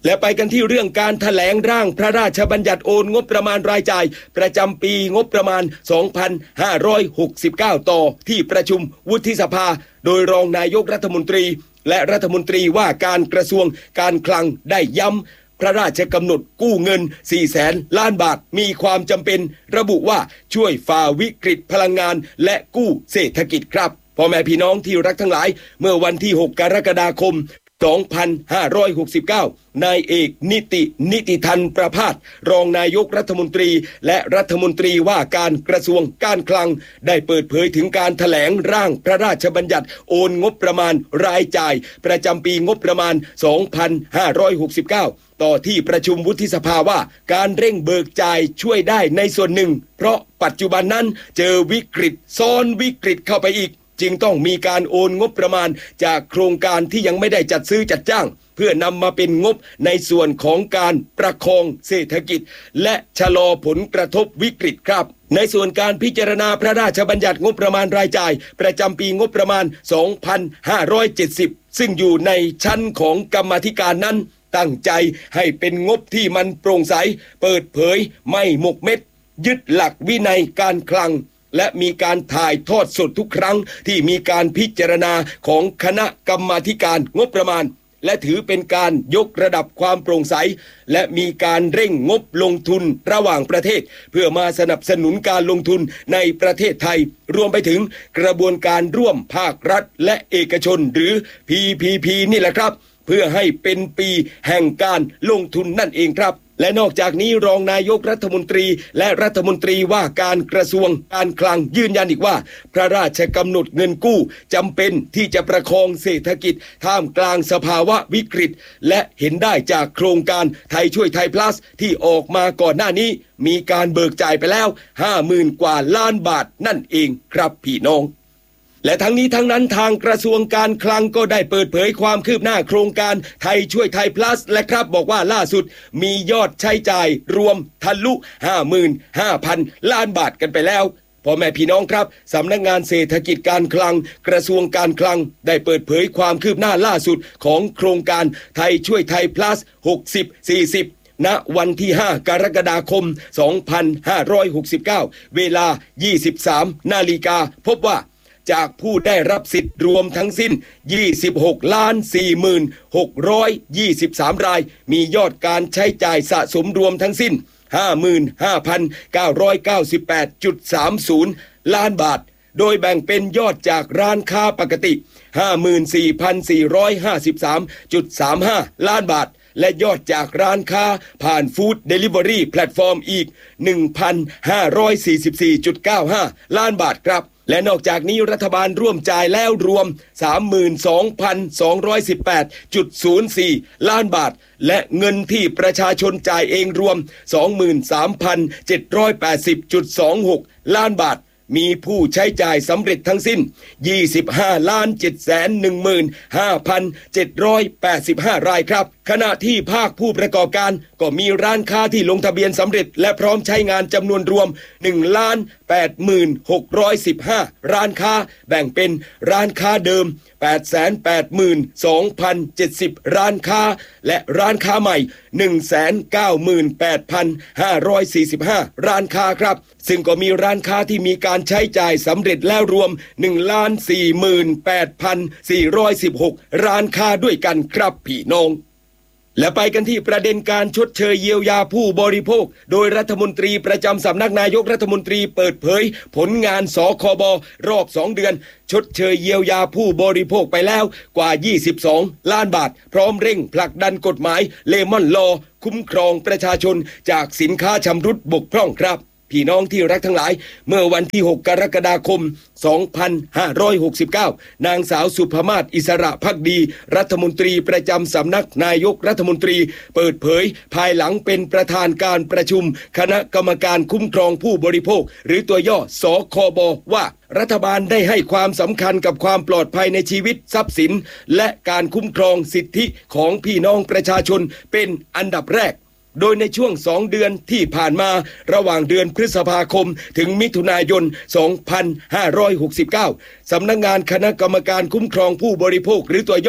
และไปกันที่เรื่องการแถลงร่างพระราชบัญญัติโอนงบประมาณรายจ่ายประจำปีงบประมาณ สองพันห้าร้อยหกสิบเก้า ต่อที่ประชุมวุฒิสภาโดยรองนายกรัฐมนตรีและรัฐมนตรีว่าการกระทรวงการคลังได้ย้ำพระราชกำหนดกู้เงิน สี่แสน ล้านบาทมีความจำเป็นระบุว่าช่วยฝ่าวิกฤตพลังงานและกู้เศรษฐกิจครับพ่อแม่พี่น้องที่รักทั้งหลายเมื่อวันที่หกกรกฎาคมสองพันห้าร้อยหกสิบเก้านายเอกนิตินิติธันประภาสรองนายกรัฐมนตรีและรัฐมนตรีว่าการกระทรวงการคลังได้เปิดเผยถึงการแถลงร่างพระราชบัญญัติโอนงบประมาณรายจ่ายประจำปีงบประมาณ สองพันห้าร้อยหกสิบเก้า ต่อที่ประชุมวุฒิสภาว่าการเร่งเบิกจ่ายช่วยได้ในส่วนหนึ่งเพราะปัจจุบันนั้นเจอวิกฤตซ้อนวิกฤตเข้าไปอีกจึงต้องมีการโอนงบประมาณจากโครงการที่ยังไม่ได้จัดซื้อจัดจ้างเพื่อนำมาเป็นงบในส่วนของการประคองเศรษฐกิจและชะลอผลกระทบวิกฤตครับในส่วนการพิจารณาพระราชบัญญัติงบประมาณรายจ่ายประจำปีงบประมาณ สองพันห้าร้อยเจ็ดสิบ ซึ่งอยู่ในชั้นของกรรมาธิการนั้นตั้งใจให้เป็นงบที่มันโปร่งใสเปิดเผยไม่หมกเม็ดยึดหลักวินัยการคลังและมีการถ่ายทอดสดทุกครั้งที่มีการพิจารณาของคณะกรรมาธิการงบประมาณและถือเป็นการยกระดับความโปร่งใสและมีการเร่งงบลงทุนระหว่างประเทศเพื่อมาสนับสนุนการลงทุนในประเทศไทยรวมไปถึงกระบวนการร่วมภาครัฐและเอกชนหรือ พี พี พี นี่แหละครับเพื่อให้เป็นปีแห่งการลงทุนนั่นเองครับและนอกจากนี้รองนายกรัฐมนตรีและรัฐมนตรีว่าการกระทรวงการคลังยืนยันอีกว่าพระราชกำหนดเงินกู้จำเป็นที่จะประคองเศรษฐกิจท่ามกลางสภาวะวิกฤตและเห็นได้จากโครงการไทยช่วยไทย plus ที่ออกมาก่อนหน้านี้มีการเบิกจ่ายไปแล้ว ห้าหมื่น กว่าล้านบาทนั่นเองครับพี่น้องและทั้งนี้ทั้งนั้นทางกระทรวงการคลังก็ได้เปิดเผยความคืบหน้าโครงการไทยช่วยไทย plus และครับบอกว่าล่าสุดมียอดใช้จ่ายรวมทะลุ ห้าหมื่นห้าพัน ล้านบาทกันไปแล้วพ่อแม่พี่น้องครับสำนักงานเศรษฐกิจการคลังกระทรวงการคลังได้เปิดเผยความคืบหน้าล่าสุดของโครงการไทยช่วยไทย plus หกสิบ สี่สิบณวันที่ห้ากรกฎาคมสองพันห้าร้อยหกสิบเก้าเวลา ยี่สิบสาม นาฬิกาพบว่าจากผู้ได้รับสิทธิ์รวมทั้งสิ้น ยี่สิบหกล้านสี่หมื่นหกร้อยยี่สิบสาม รายมียอดการใช้จ่ายสะสมรวมทั้งสิ้น ห้าหมื่นห้าพันเก้าร้อยเก้าสิบแปดจุดสามศูนย์ ล้านบาทโดยแบ่งเป็นยอดจากร้านค้าปกติ ห้าหมื่นสี่พันสี่ร้อยห้าสิบสามจุดสามห้า ล้านบาทและยอดจากร้านค้าผ่านฟู้ดเดลิเวอรี่แพลตฟอร์มอีก หนึ่งพันห้าร้อยสี่สิบสี่จุดเก้าห้า ล้านบาทครับและนอกจากนี้รัฐบาลร่วมจ่ายแล้วรวม สามหมื่นสองพันสองร้อยสิบแปดจุดศูนย์สี่ ล้านบาทและเงินที่ประชาชนจ่ายเองรวม สองหมื่นสามพันเจ็ดร้อยแปดสิบจุดสองหก ล้านบาทมีผู้ใช้จ่ายสำเร็จทั้งสิ้น ยี่สิบห้าล้านเจ็ดแสนหนึ่งหมื่นห้าพันเจ็ดร้อยแปดสิบห้า รายครับขณะที่ภาคผู้ประกอบการก็มีร้านค้าที่ลงทะเบียนสำเร็จและพร้อมใช้งานจำนวนรวม หนึ่งล้านแปดหมื่นหกร้อยสิบห้า ร้านค้าแบ่งเป็นร้านค้าเดิม แปดแสนแปดหมื่นสองพันเจ็ดสิบ ร้านค้าและร้านค้าใหม่ หนึ่งแสนเก้าหมื่นแปดพันห้าร้อยสี่สิบห้า ร้านค้าครับซึ่งก็มีร้านค้าที่มีการใช้จ่ายสำเร็จแล้วรวม หนึ่งล้านสี่หมื่นแปดพันสี่ร้อยสิบหก ร้านค้าด้วยกันครับพี่น้องและไปกันที่ประเด็นการชดเชยเยียวยาผู้บริโภคโดยรัฐมนตรีประจำสำนักนายกรัฐมนตรีเปิดเผยผลงานสคบรอบสองเดือนชดเชยเยียวยาผู้บริโภคไปแล้วกว่ายี่สิบสองล้านบาทพร้อมเร่งผลักดันกฎหมายเลมอนลอคุ้มครองประชาชนจากสินค้าชำรุดบกพร่องครับพี่น้องที่รักทั้งหลายเมื่อวันที่หกกรกฎาคมสองพันห้าร้อยหกสิบเก้านางสาวสุภมาศอิสระภักดีรัฐมนตรีประจำสำนักนายกรัฐมนตรีเปิดเผยภายหลังเป็นประธานการประชุมคณะกรรมการคุ้มครองผู้บริโภคหรือตัวย่อสคบว่ารัฐบาลได้ให้ความสำคัญกับความปลอดภัยในชีวิตทรัพย์สินและการคุ้มครองสิทธิของพี่น้องประชาชนเป็นอันดับแรกโดยในช่วงสองเดือนที่ผ่านมาระหว่างเดือนพฤษภาคมถึงมิถุนายนสองพันห้าร้อยหกสิบเก้าสำนักงานคณะกรรมการคุ้มครองผู้บริโภคหรือตัวย่อ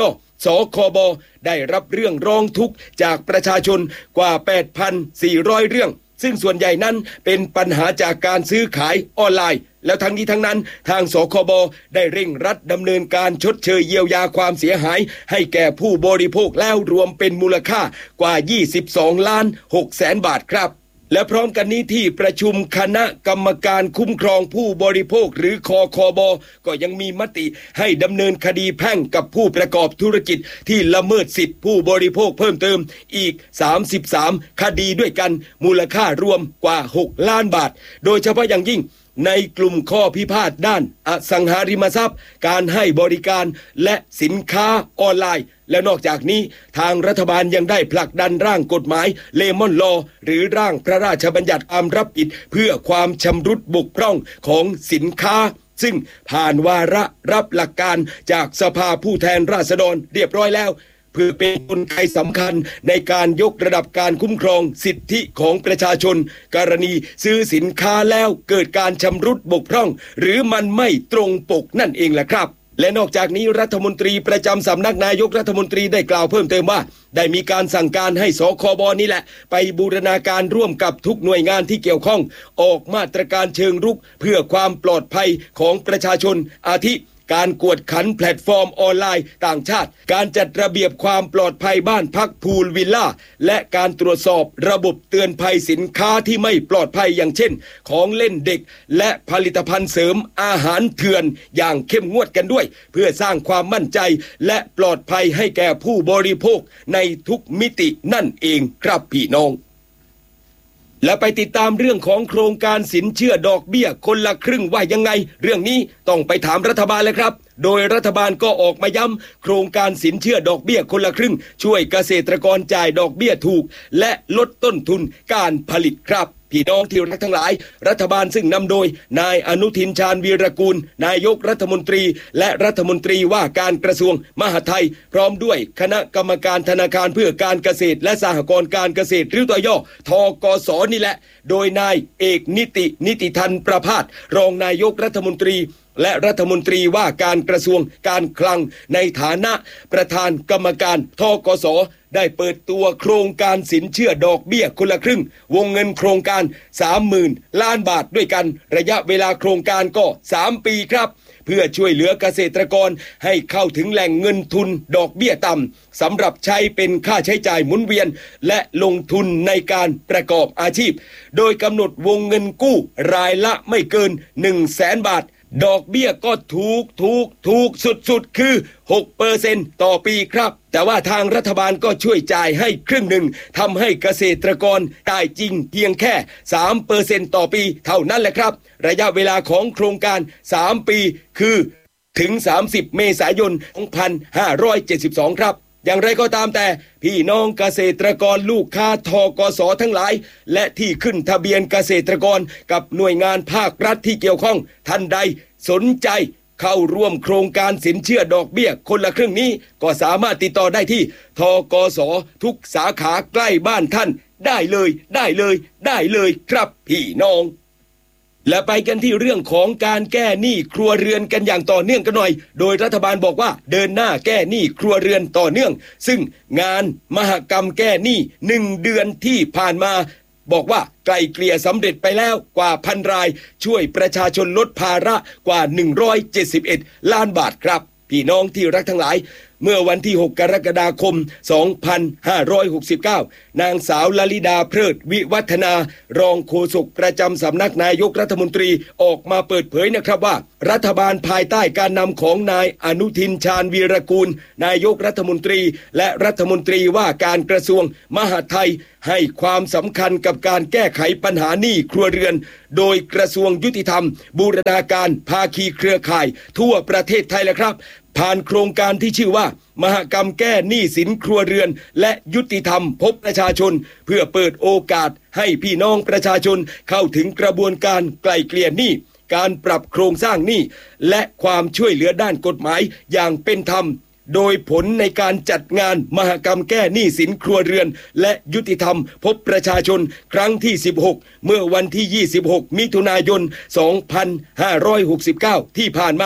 สคบได้รับเรื่องร้องทุกข์จากประชาชนกว่า แปดพันสี่ร้อย เรื่องซึ่งส่วนใหญ่นั้นเป็นปัญหาจากการซื้อขายออนไลน์แล้วทั้งนี้ทั้งนั้นทางสคบได้เร่งรัดดำเนินการชดเชยเยียวยาความเสียหายให้แก่ผู้บริโภคแล้วรวมเป็นมูลค่ากว่ายี่สิบสองล้านหกแสนบาทครับและพร้อมกันนี้ที่ประชุมคณะกรรมการคุ้มครองผู้บริโภคหรือคคบก็ยังมีมติให้ดำเนินคดีแพ่งกับผู้ประกอบธุรกิจที่ละเมิดสิทธิผู้บริโภคเพิ่มเติมอีกสามสิบสามคดีด้วยกันมูลค่ารวมกว่าหกล้านบาทโดยเฉพาะอย่างยิ่งในกลุ่มข้อพิพาทด้านอสังหาริมทรัพย์การให้บริการและสินค้าออนไลน์และนอกจากนี้ทางรัฐบาลยังได้ผลักดันร่างกฎหมายเลมอนลอหรือร่างพระราชบัญญัติความรับผิดเพื่อความชำรุดบกพร่องของสินค้าซึ่งผ่านวาระรับหลักการจากสภาผู้แทนราษฎรเรียบร้อยแล้วเพื่อเป็นกลไกสำคัญในการยกระดับการคุ้มครองสิทธิของประชาชนกรณีซื้อสินค้าแล้วเกิดการชำรุดบกพร่องหรือมันไม่ตรงปกนั่นเองแหละครับและนอกจากนี้รัฐมนตรีประจำสำนักนายกรัฐมนตรีได้กล่าวเพิ่มเติมว่าได้มีการสั่งการให้สคบนี่แหละไปบูรณาการร่วมกับทุกหน่วยงานที่เกี่ยวข้องออกมาตรการเชิงรุกเพื่อความปลอดภัยของประชาชนอาทิการกวดขันแพลตฟอร์มออนไลน์ต่างชาติการจัดระเบียบความปลอดภัยบ้านพักพูลวิลล่าและการตรวจสอบระบบเตือนภัยสินค้าที่ไม่ปลอดภัยอย่างเช่นของเล่นเด็กและผลิตภัณฑ์เสริมอาหารเถื่อนอย่างเข้มงวดกันด้วยเพื่อสร้างความมั่นใจและปลอดภัยให้แก่ผู้บริโภคในทุกมิตินั่นเองครับพี่น้องและไปติดตามเรื่องของโครงการสินเชื่อดอกเบี้ยคนละครึ่งว่ายังไงเรื่องนี้ต้องไปถามรัฐบาลเลยครับโดยรัฐบาลก็ออกมาย้ำโครงการสินเชื่อดอกเบี้ยคนละครึ่งช่วยเกษตรกรจ่ายดอกเบี้ยถูกและลดต้นทุนการผลิตครับพี่น้องที่รักทั้งหลายรัฐบาลซึ่งนำโดยนายอนุทินชาญวีรกูลนายกรัฐมนตรีและรัฐมนตรีว่าการกระทรวงมหาดไทยพร้อมด้วยคณะกรรมการธนาคารเพื่อการเกษตรและสหกรณ์การเกษตรหรือตัวย่อทกสนี่แหละโดยนายเอกนิตินิติธันประภาสรองนายกรัฐมนตรีและรัฐมนตรีว่าการกระทรวงการคลังในฐานะประธานกรรมการทกสได้เปิดตัวโครงการสินเชื่อดอกเบี้ยคนละครึ่งวงเงินโครงการ สามหมื่น ล้านบาทด้วยกันระยะเวลาโครงการก็สามปีครับเพื่อช่วยเหลือเกษตรกรให้เข้าถึงแหล่งเงินทุนดอกเบี้ยต่ำสำหรับใช้เป็นค่าใช้จ่ายหมุนเวียนและลงทุนในการประกอบอาชีพโดยกำหนดวงเงินกู้รายละไม่เกิน หนึ่งแสน บาทดอกเบี้ยก็ถูกถูกถูกสุดๆคือ หกเปอร์เซ็นต์ ต่อปีครับแต่ว่าทางรัฐบาลก็ช่วยจ่ายให้ครึ่งหนึ่งทำให้เกษตรกรได้จริงเพียงแค่ สามเปอร์เซ็นต์ ต่อปีเท่านั้นแหละครับระยะเวลาของโครงการสามปีคือถึงสามสิบเมษายนสองพันห้าร้อยเจ็ดสิบสองครับอย่างไรก็ตามแต่พี่น้องเกษตรกรลูกค้าทกสทั้งหลายและที่ขึ้นทะเบียนเกษตรกรกับหน่วยงานภาครัฐที่เกี่ยวข้องท่านใดสนใจเข้าร่วมโครงการสินเชื่อดอกเบี้ยคนละครึ่งนี้ก็สามารถติดต่อได้ที่ทกสทุกสาขาใกล้บ้านท่านได้เลยได้เลยได้เลยครับพี่น้องและไปกันที่เรื่องของการแก้หนี้ครัวเรือนกันอย่างต่อเนื่องกันหน่อยโดยรัฐบาลบอกว่าเดินหน้าแก้หนี้ครัวเรือนต่อเนื่องซึ่งงานมหกรรมแก้หนี้หนึ่งเดือนที่ผ่านมาบอกว่าไกลเกลี่ยสำเร็จไปแล้วกว่าพันรายช่วยประชาชนลดภาระกว่าหนึ่งร้อยเจ็ดสิบเอ็ดล้านบาทครับพี่น้องที่รักทั้งหลายเมื่อวันที่หกกรกฎาคมสองพันห้าร้อยหกสิบเก้านางสาวลลิดาเพลิดวิวัฒนารองโฆษกประจำสำนักนายกรัฐมนตรีออกมาเปิดเผยนะครับว่ารัฐบาลภายใต้การนำของนายอนุทินชาญวีรกูลนายกรัฐมนตรีและรัฐมนตรีว่าการกระทรวงมหาดไทยให้ความสำคัญกับการแก้ไขปัญหาหนี้ครัวเรือนโดยกระทรวงยุติธรรมบูรณาการภาคีเครือข่ายทั่วประเทศไทยแหละครับผ่านโครงการที่ชื่อว่ามหกรรมแก้หนี้สินครัวเรือนและยุติธรรมพบประชาชนเพื่อเปิดโอกาสให้พี่น้องประชาชนเข้าถึงกระบวนการไกล่เกลี่ยหนี้การปรับโครงสร้างหนี้และความช่วยเหลือด้านกฎหมายอย่างเป็นธรรมโดยผลในการจัดงานมหกรรมแก้หนี้สินครัวเรือนและยุติธรรมพบประชาชนครั้งที่สิบหกเมื่อวันที่ยี่สิบหกมิถุนายนสองพันห้าร้อยหกสิบเก้าที่ผ่านมา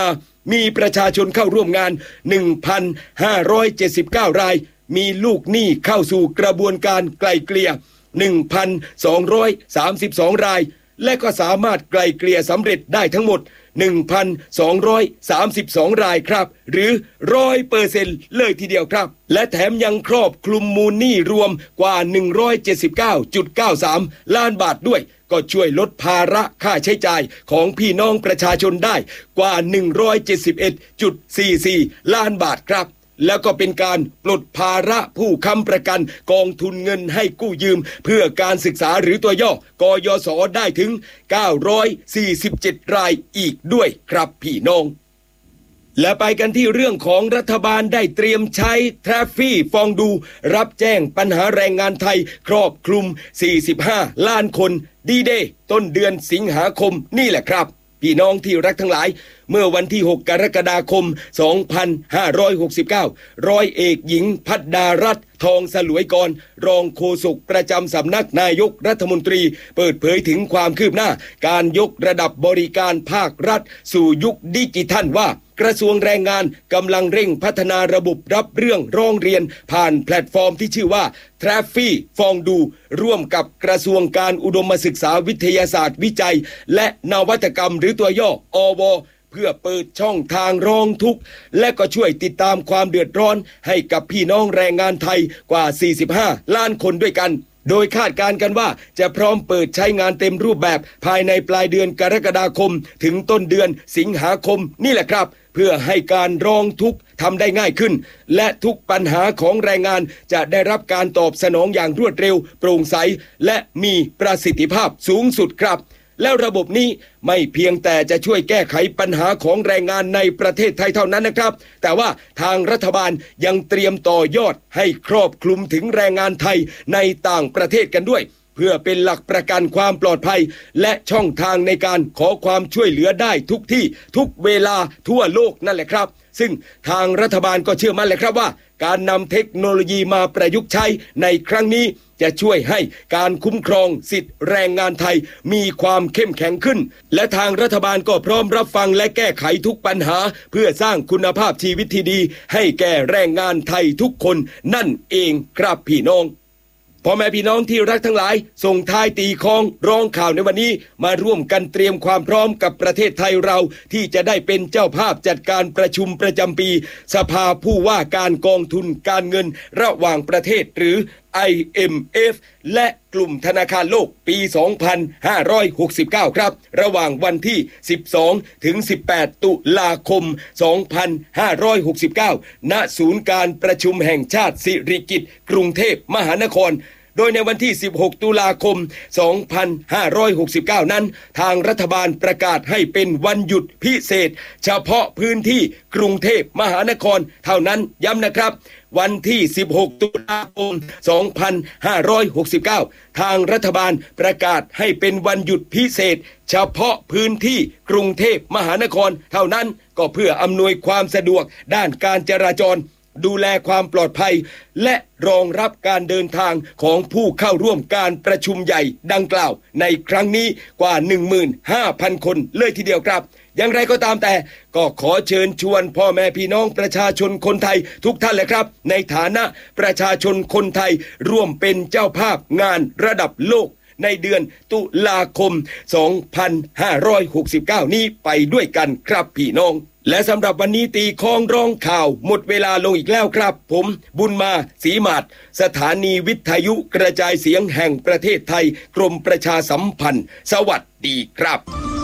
มีประชาชนเข้าร่วมงาน หนึ่งพันห้าร้อยเจ็ดสิบเก้า รายมีลูกหนี้เข้าสู่กระบวนการไกล่เกลี่ย หนึ่งพันสองร้อยสามสิบสอง รายและก็สามารถไกล่เกลี่ยสำเร็จได้ทั้งหมด หนึ่งพันสองร้อยสามสิบสอง รายครับหรือ หนึ่งร้อยเปอร์เซ็นต์ เลยทีเดียวครับและแถมยังครอบคลุมมูลหนี้รวมกว่า หนึ่งร้อยเจ็ดสิบเก้าจุดเก้าสาม ล้านบาทด้วยก็ช่วยลดภาระค่าใช้จ่ายของพี่น้องประชาชนได้กว่า หนึ่งร้อยเจ็ดสิบเอ็ดจุดสี่สี่ ล้านบาทครับแล้วก็เป็นการปลดภาระผู้ค้ำประกันกองทุนเงินให้กู้ยืมเพื่อการศึกษาหรือตัวย่อกยศได้ถึงเก้าร้อยสี่สิบเจ็ดรายอีกด้วยครับพี่น้องและไปกันที่เรื่องของรัฐบาลได้เตรียมใช้ทราฟฟี่ฟองดูรับแจ้งปัญหาแรงงานไทยครอบคลุมสี่สิบห้าล้านคนดีเดย์ต้นเดือนสิงหาคมนี่แหละครับพี่น้องที่รักทั้งหลายเมื่อวันที่หกกรกฎาคมสองพันห้าร้อยหกสิบเก้าร้อยเอกหญิงภัดดารัตน์ทองสลวยกรรองโฆษกประจำสำนักนายกรัฐมนตรีเปิดเผยถึงความคืบหน้าการยกระดับบริการภาครัฐสู่ยุคดิจิทัลว่ากระทรวงแรงงานกำลังเร่งพัฒนาระบบรับเรื่องร้องเรียนผ่านแพลตฟอร์มที่ชื่อว่า ทราฟฟี่ฟองดูร่วมกับกระทรวงการอุดมศึกษาวิทยาศาสตร์วิจัยและนวัตกรรมหรือตัวย่ออวเพื่อเปิดช่องทางร้องทุกข์และก็ช่วยติดตามความเดือดร้อนให้กับพี่น้องแรงงานไทยกว่าสี่สิบห้าล้านคนด้วยกันโดยคาดการณ์กันว่าจะพร้อมเปิดใช้งานเต็มรูปแบบภายในปลายเดือนกรกฎาคมถึงต้นเดือนสิงหาคมนี่แหละครับเพื่อให้การร้องทุกข์ทำได้ง่ายขึ้นและทุกปัญหาของแรงงานจะได้รับการตอบสนองอย่างรวดเร็วโปร่งใสและมีประสิทธิภาพสูงสุดครับแล้วระบบนี้ไม่เพียงแต่จะช่วยแก้ไขปัญหาของแรงงานในประเทศไทยเท่านั้นนะครับแต่ว่าทางรัฐบาลยังเตรียมต่อยอดให้ครอบคลุมถึงแรงงานไทยในต่างประเทศกันด้วยเพื่อเป็นหลักประกันความปลอดภัยและช่องทางในการขอความช่วยเหลือได้ทุกที่ทุกเวลาทั่วโลกนั่นแหละครับซึ่งทางรัฐบาลก็เชื่อมั่นเลยครับว่าการนำเทคโนโลยีมาประยุกต์ใช้ในครั้งนี้จะช่วยให้การคุ้มครองสิทธิแรงงานไทยมีความเข้มแข็งขึ้นและทางรัฐบาลก็พร้อมรับฟังและแก้ไขทุกปัญหาเพื่อสร้างคุณภาพชีวิตที่ดีให้แก่แรงงานไทยทุกคนนั่นเองครับพี่น้องพ่อแม่พี่น้องที่รักทั้งหลายส่งท้ายตีคล้องร้องข่าวในวันนี้มาร่วมกันเตรียมความพร้อมกับประเทศไทยเราที่จะได้เป็นเจ้าภาพจัดการประชุมประจำปีสภาผู้ว่าการกองทุนการเงินระหว่างประเทศหรือ ไอ เอ็ม เอฟ และกลุ่มธนาคารโลกปี สองพันห้าร้อยหกสิบเก้า ครับระหว่างวันที่สิบสองถึงสิบแปดตุลาคมสองพันห้าร้อยหกสิบเก้าณศูนย์การประชุมแห่งชาติสิริกิติ์กรุงเทพมหานครโดยในวันที่สิบหกตุลาคมสองพันห้าร้อยหกสิบเก้านั้นทางรัฐบาลประกาศให้เป็นวันหยุดพิเศษเฉพาะพื้นที่กรุงเทพมหานครเท่านั้นย้ำนะครับวันที่สิบหกตุลาคมสองพันห้าร้อยหกสิบเก้าทางรัฐบาลประกาศให้เป็นวันหยุดพิเศษเฉพาะพื้นที่กรุงเทพมหานครเท่านั้นก็เพื่ออำนวยความสะดวกด้านการจราจรดูแลความปลอดภัยและรองรับการเดินทางของผู้เข้าร่วมการประชุมใหญ่ดังกล่าวในครั้งนี้กว่า หนึ่งหมื่นห้าพัน คนเลยทีเดียวครับอย่างไรก็ตามแต่ก็ขอเชิญชวนพ่อแม่พี่น้องประชาชนคนไทยทุกท่านเลยครับในฐานะประชาชนคนไทยร่วมเป็นเจ้าภาพงานระดับโลกในเดือนตุลาคมสองพันห้าร้อยหกสิบเก้านี้ไปด้วยกันครับพี่น้องและสำหรับวันนี้ตีคล้องร้องข่าวหมดเวลาลงอีกแล้วครับผมบุญมาศรีมาศสถานีวิทยุกระจายเสียงแห่งประเทศไทยกรมประชาสัมพันธ์สวัสดีครับ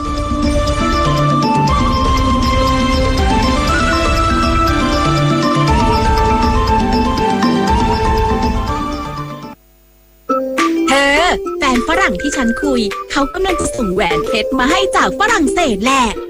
เธอแฟนฝรั่งที่ฉันคุยเขากำลังจะส่งแหวนเพชรมาให้จากฝรั่งเศสแหละ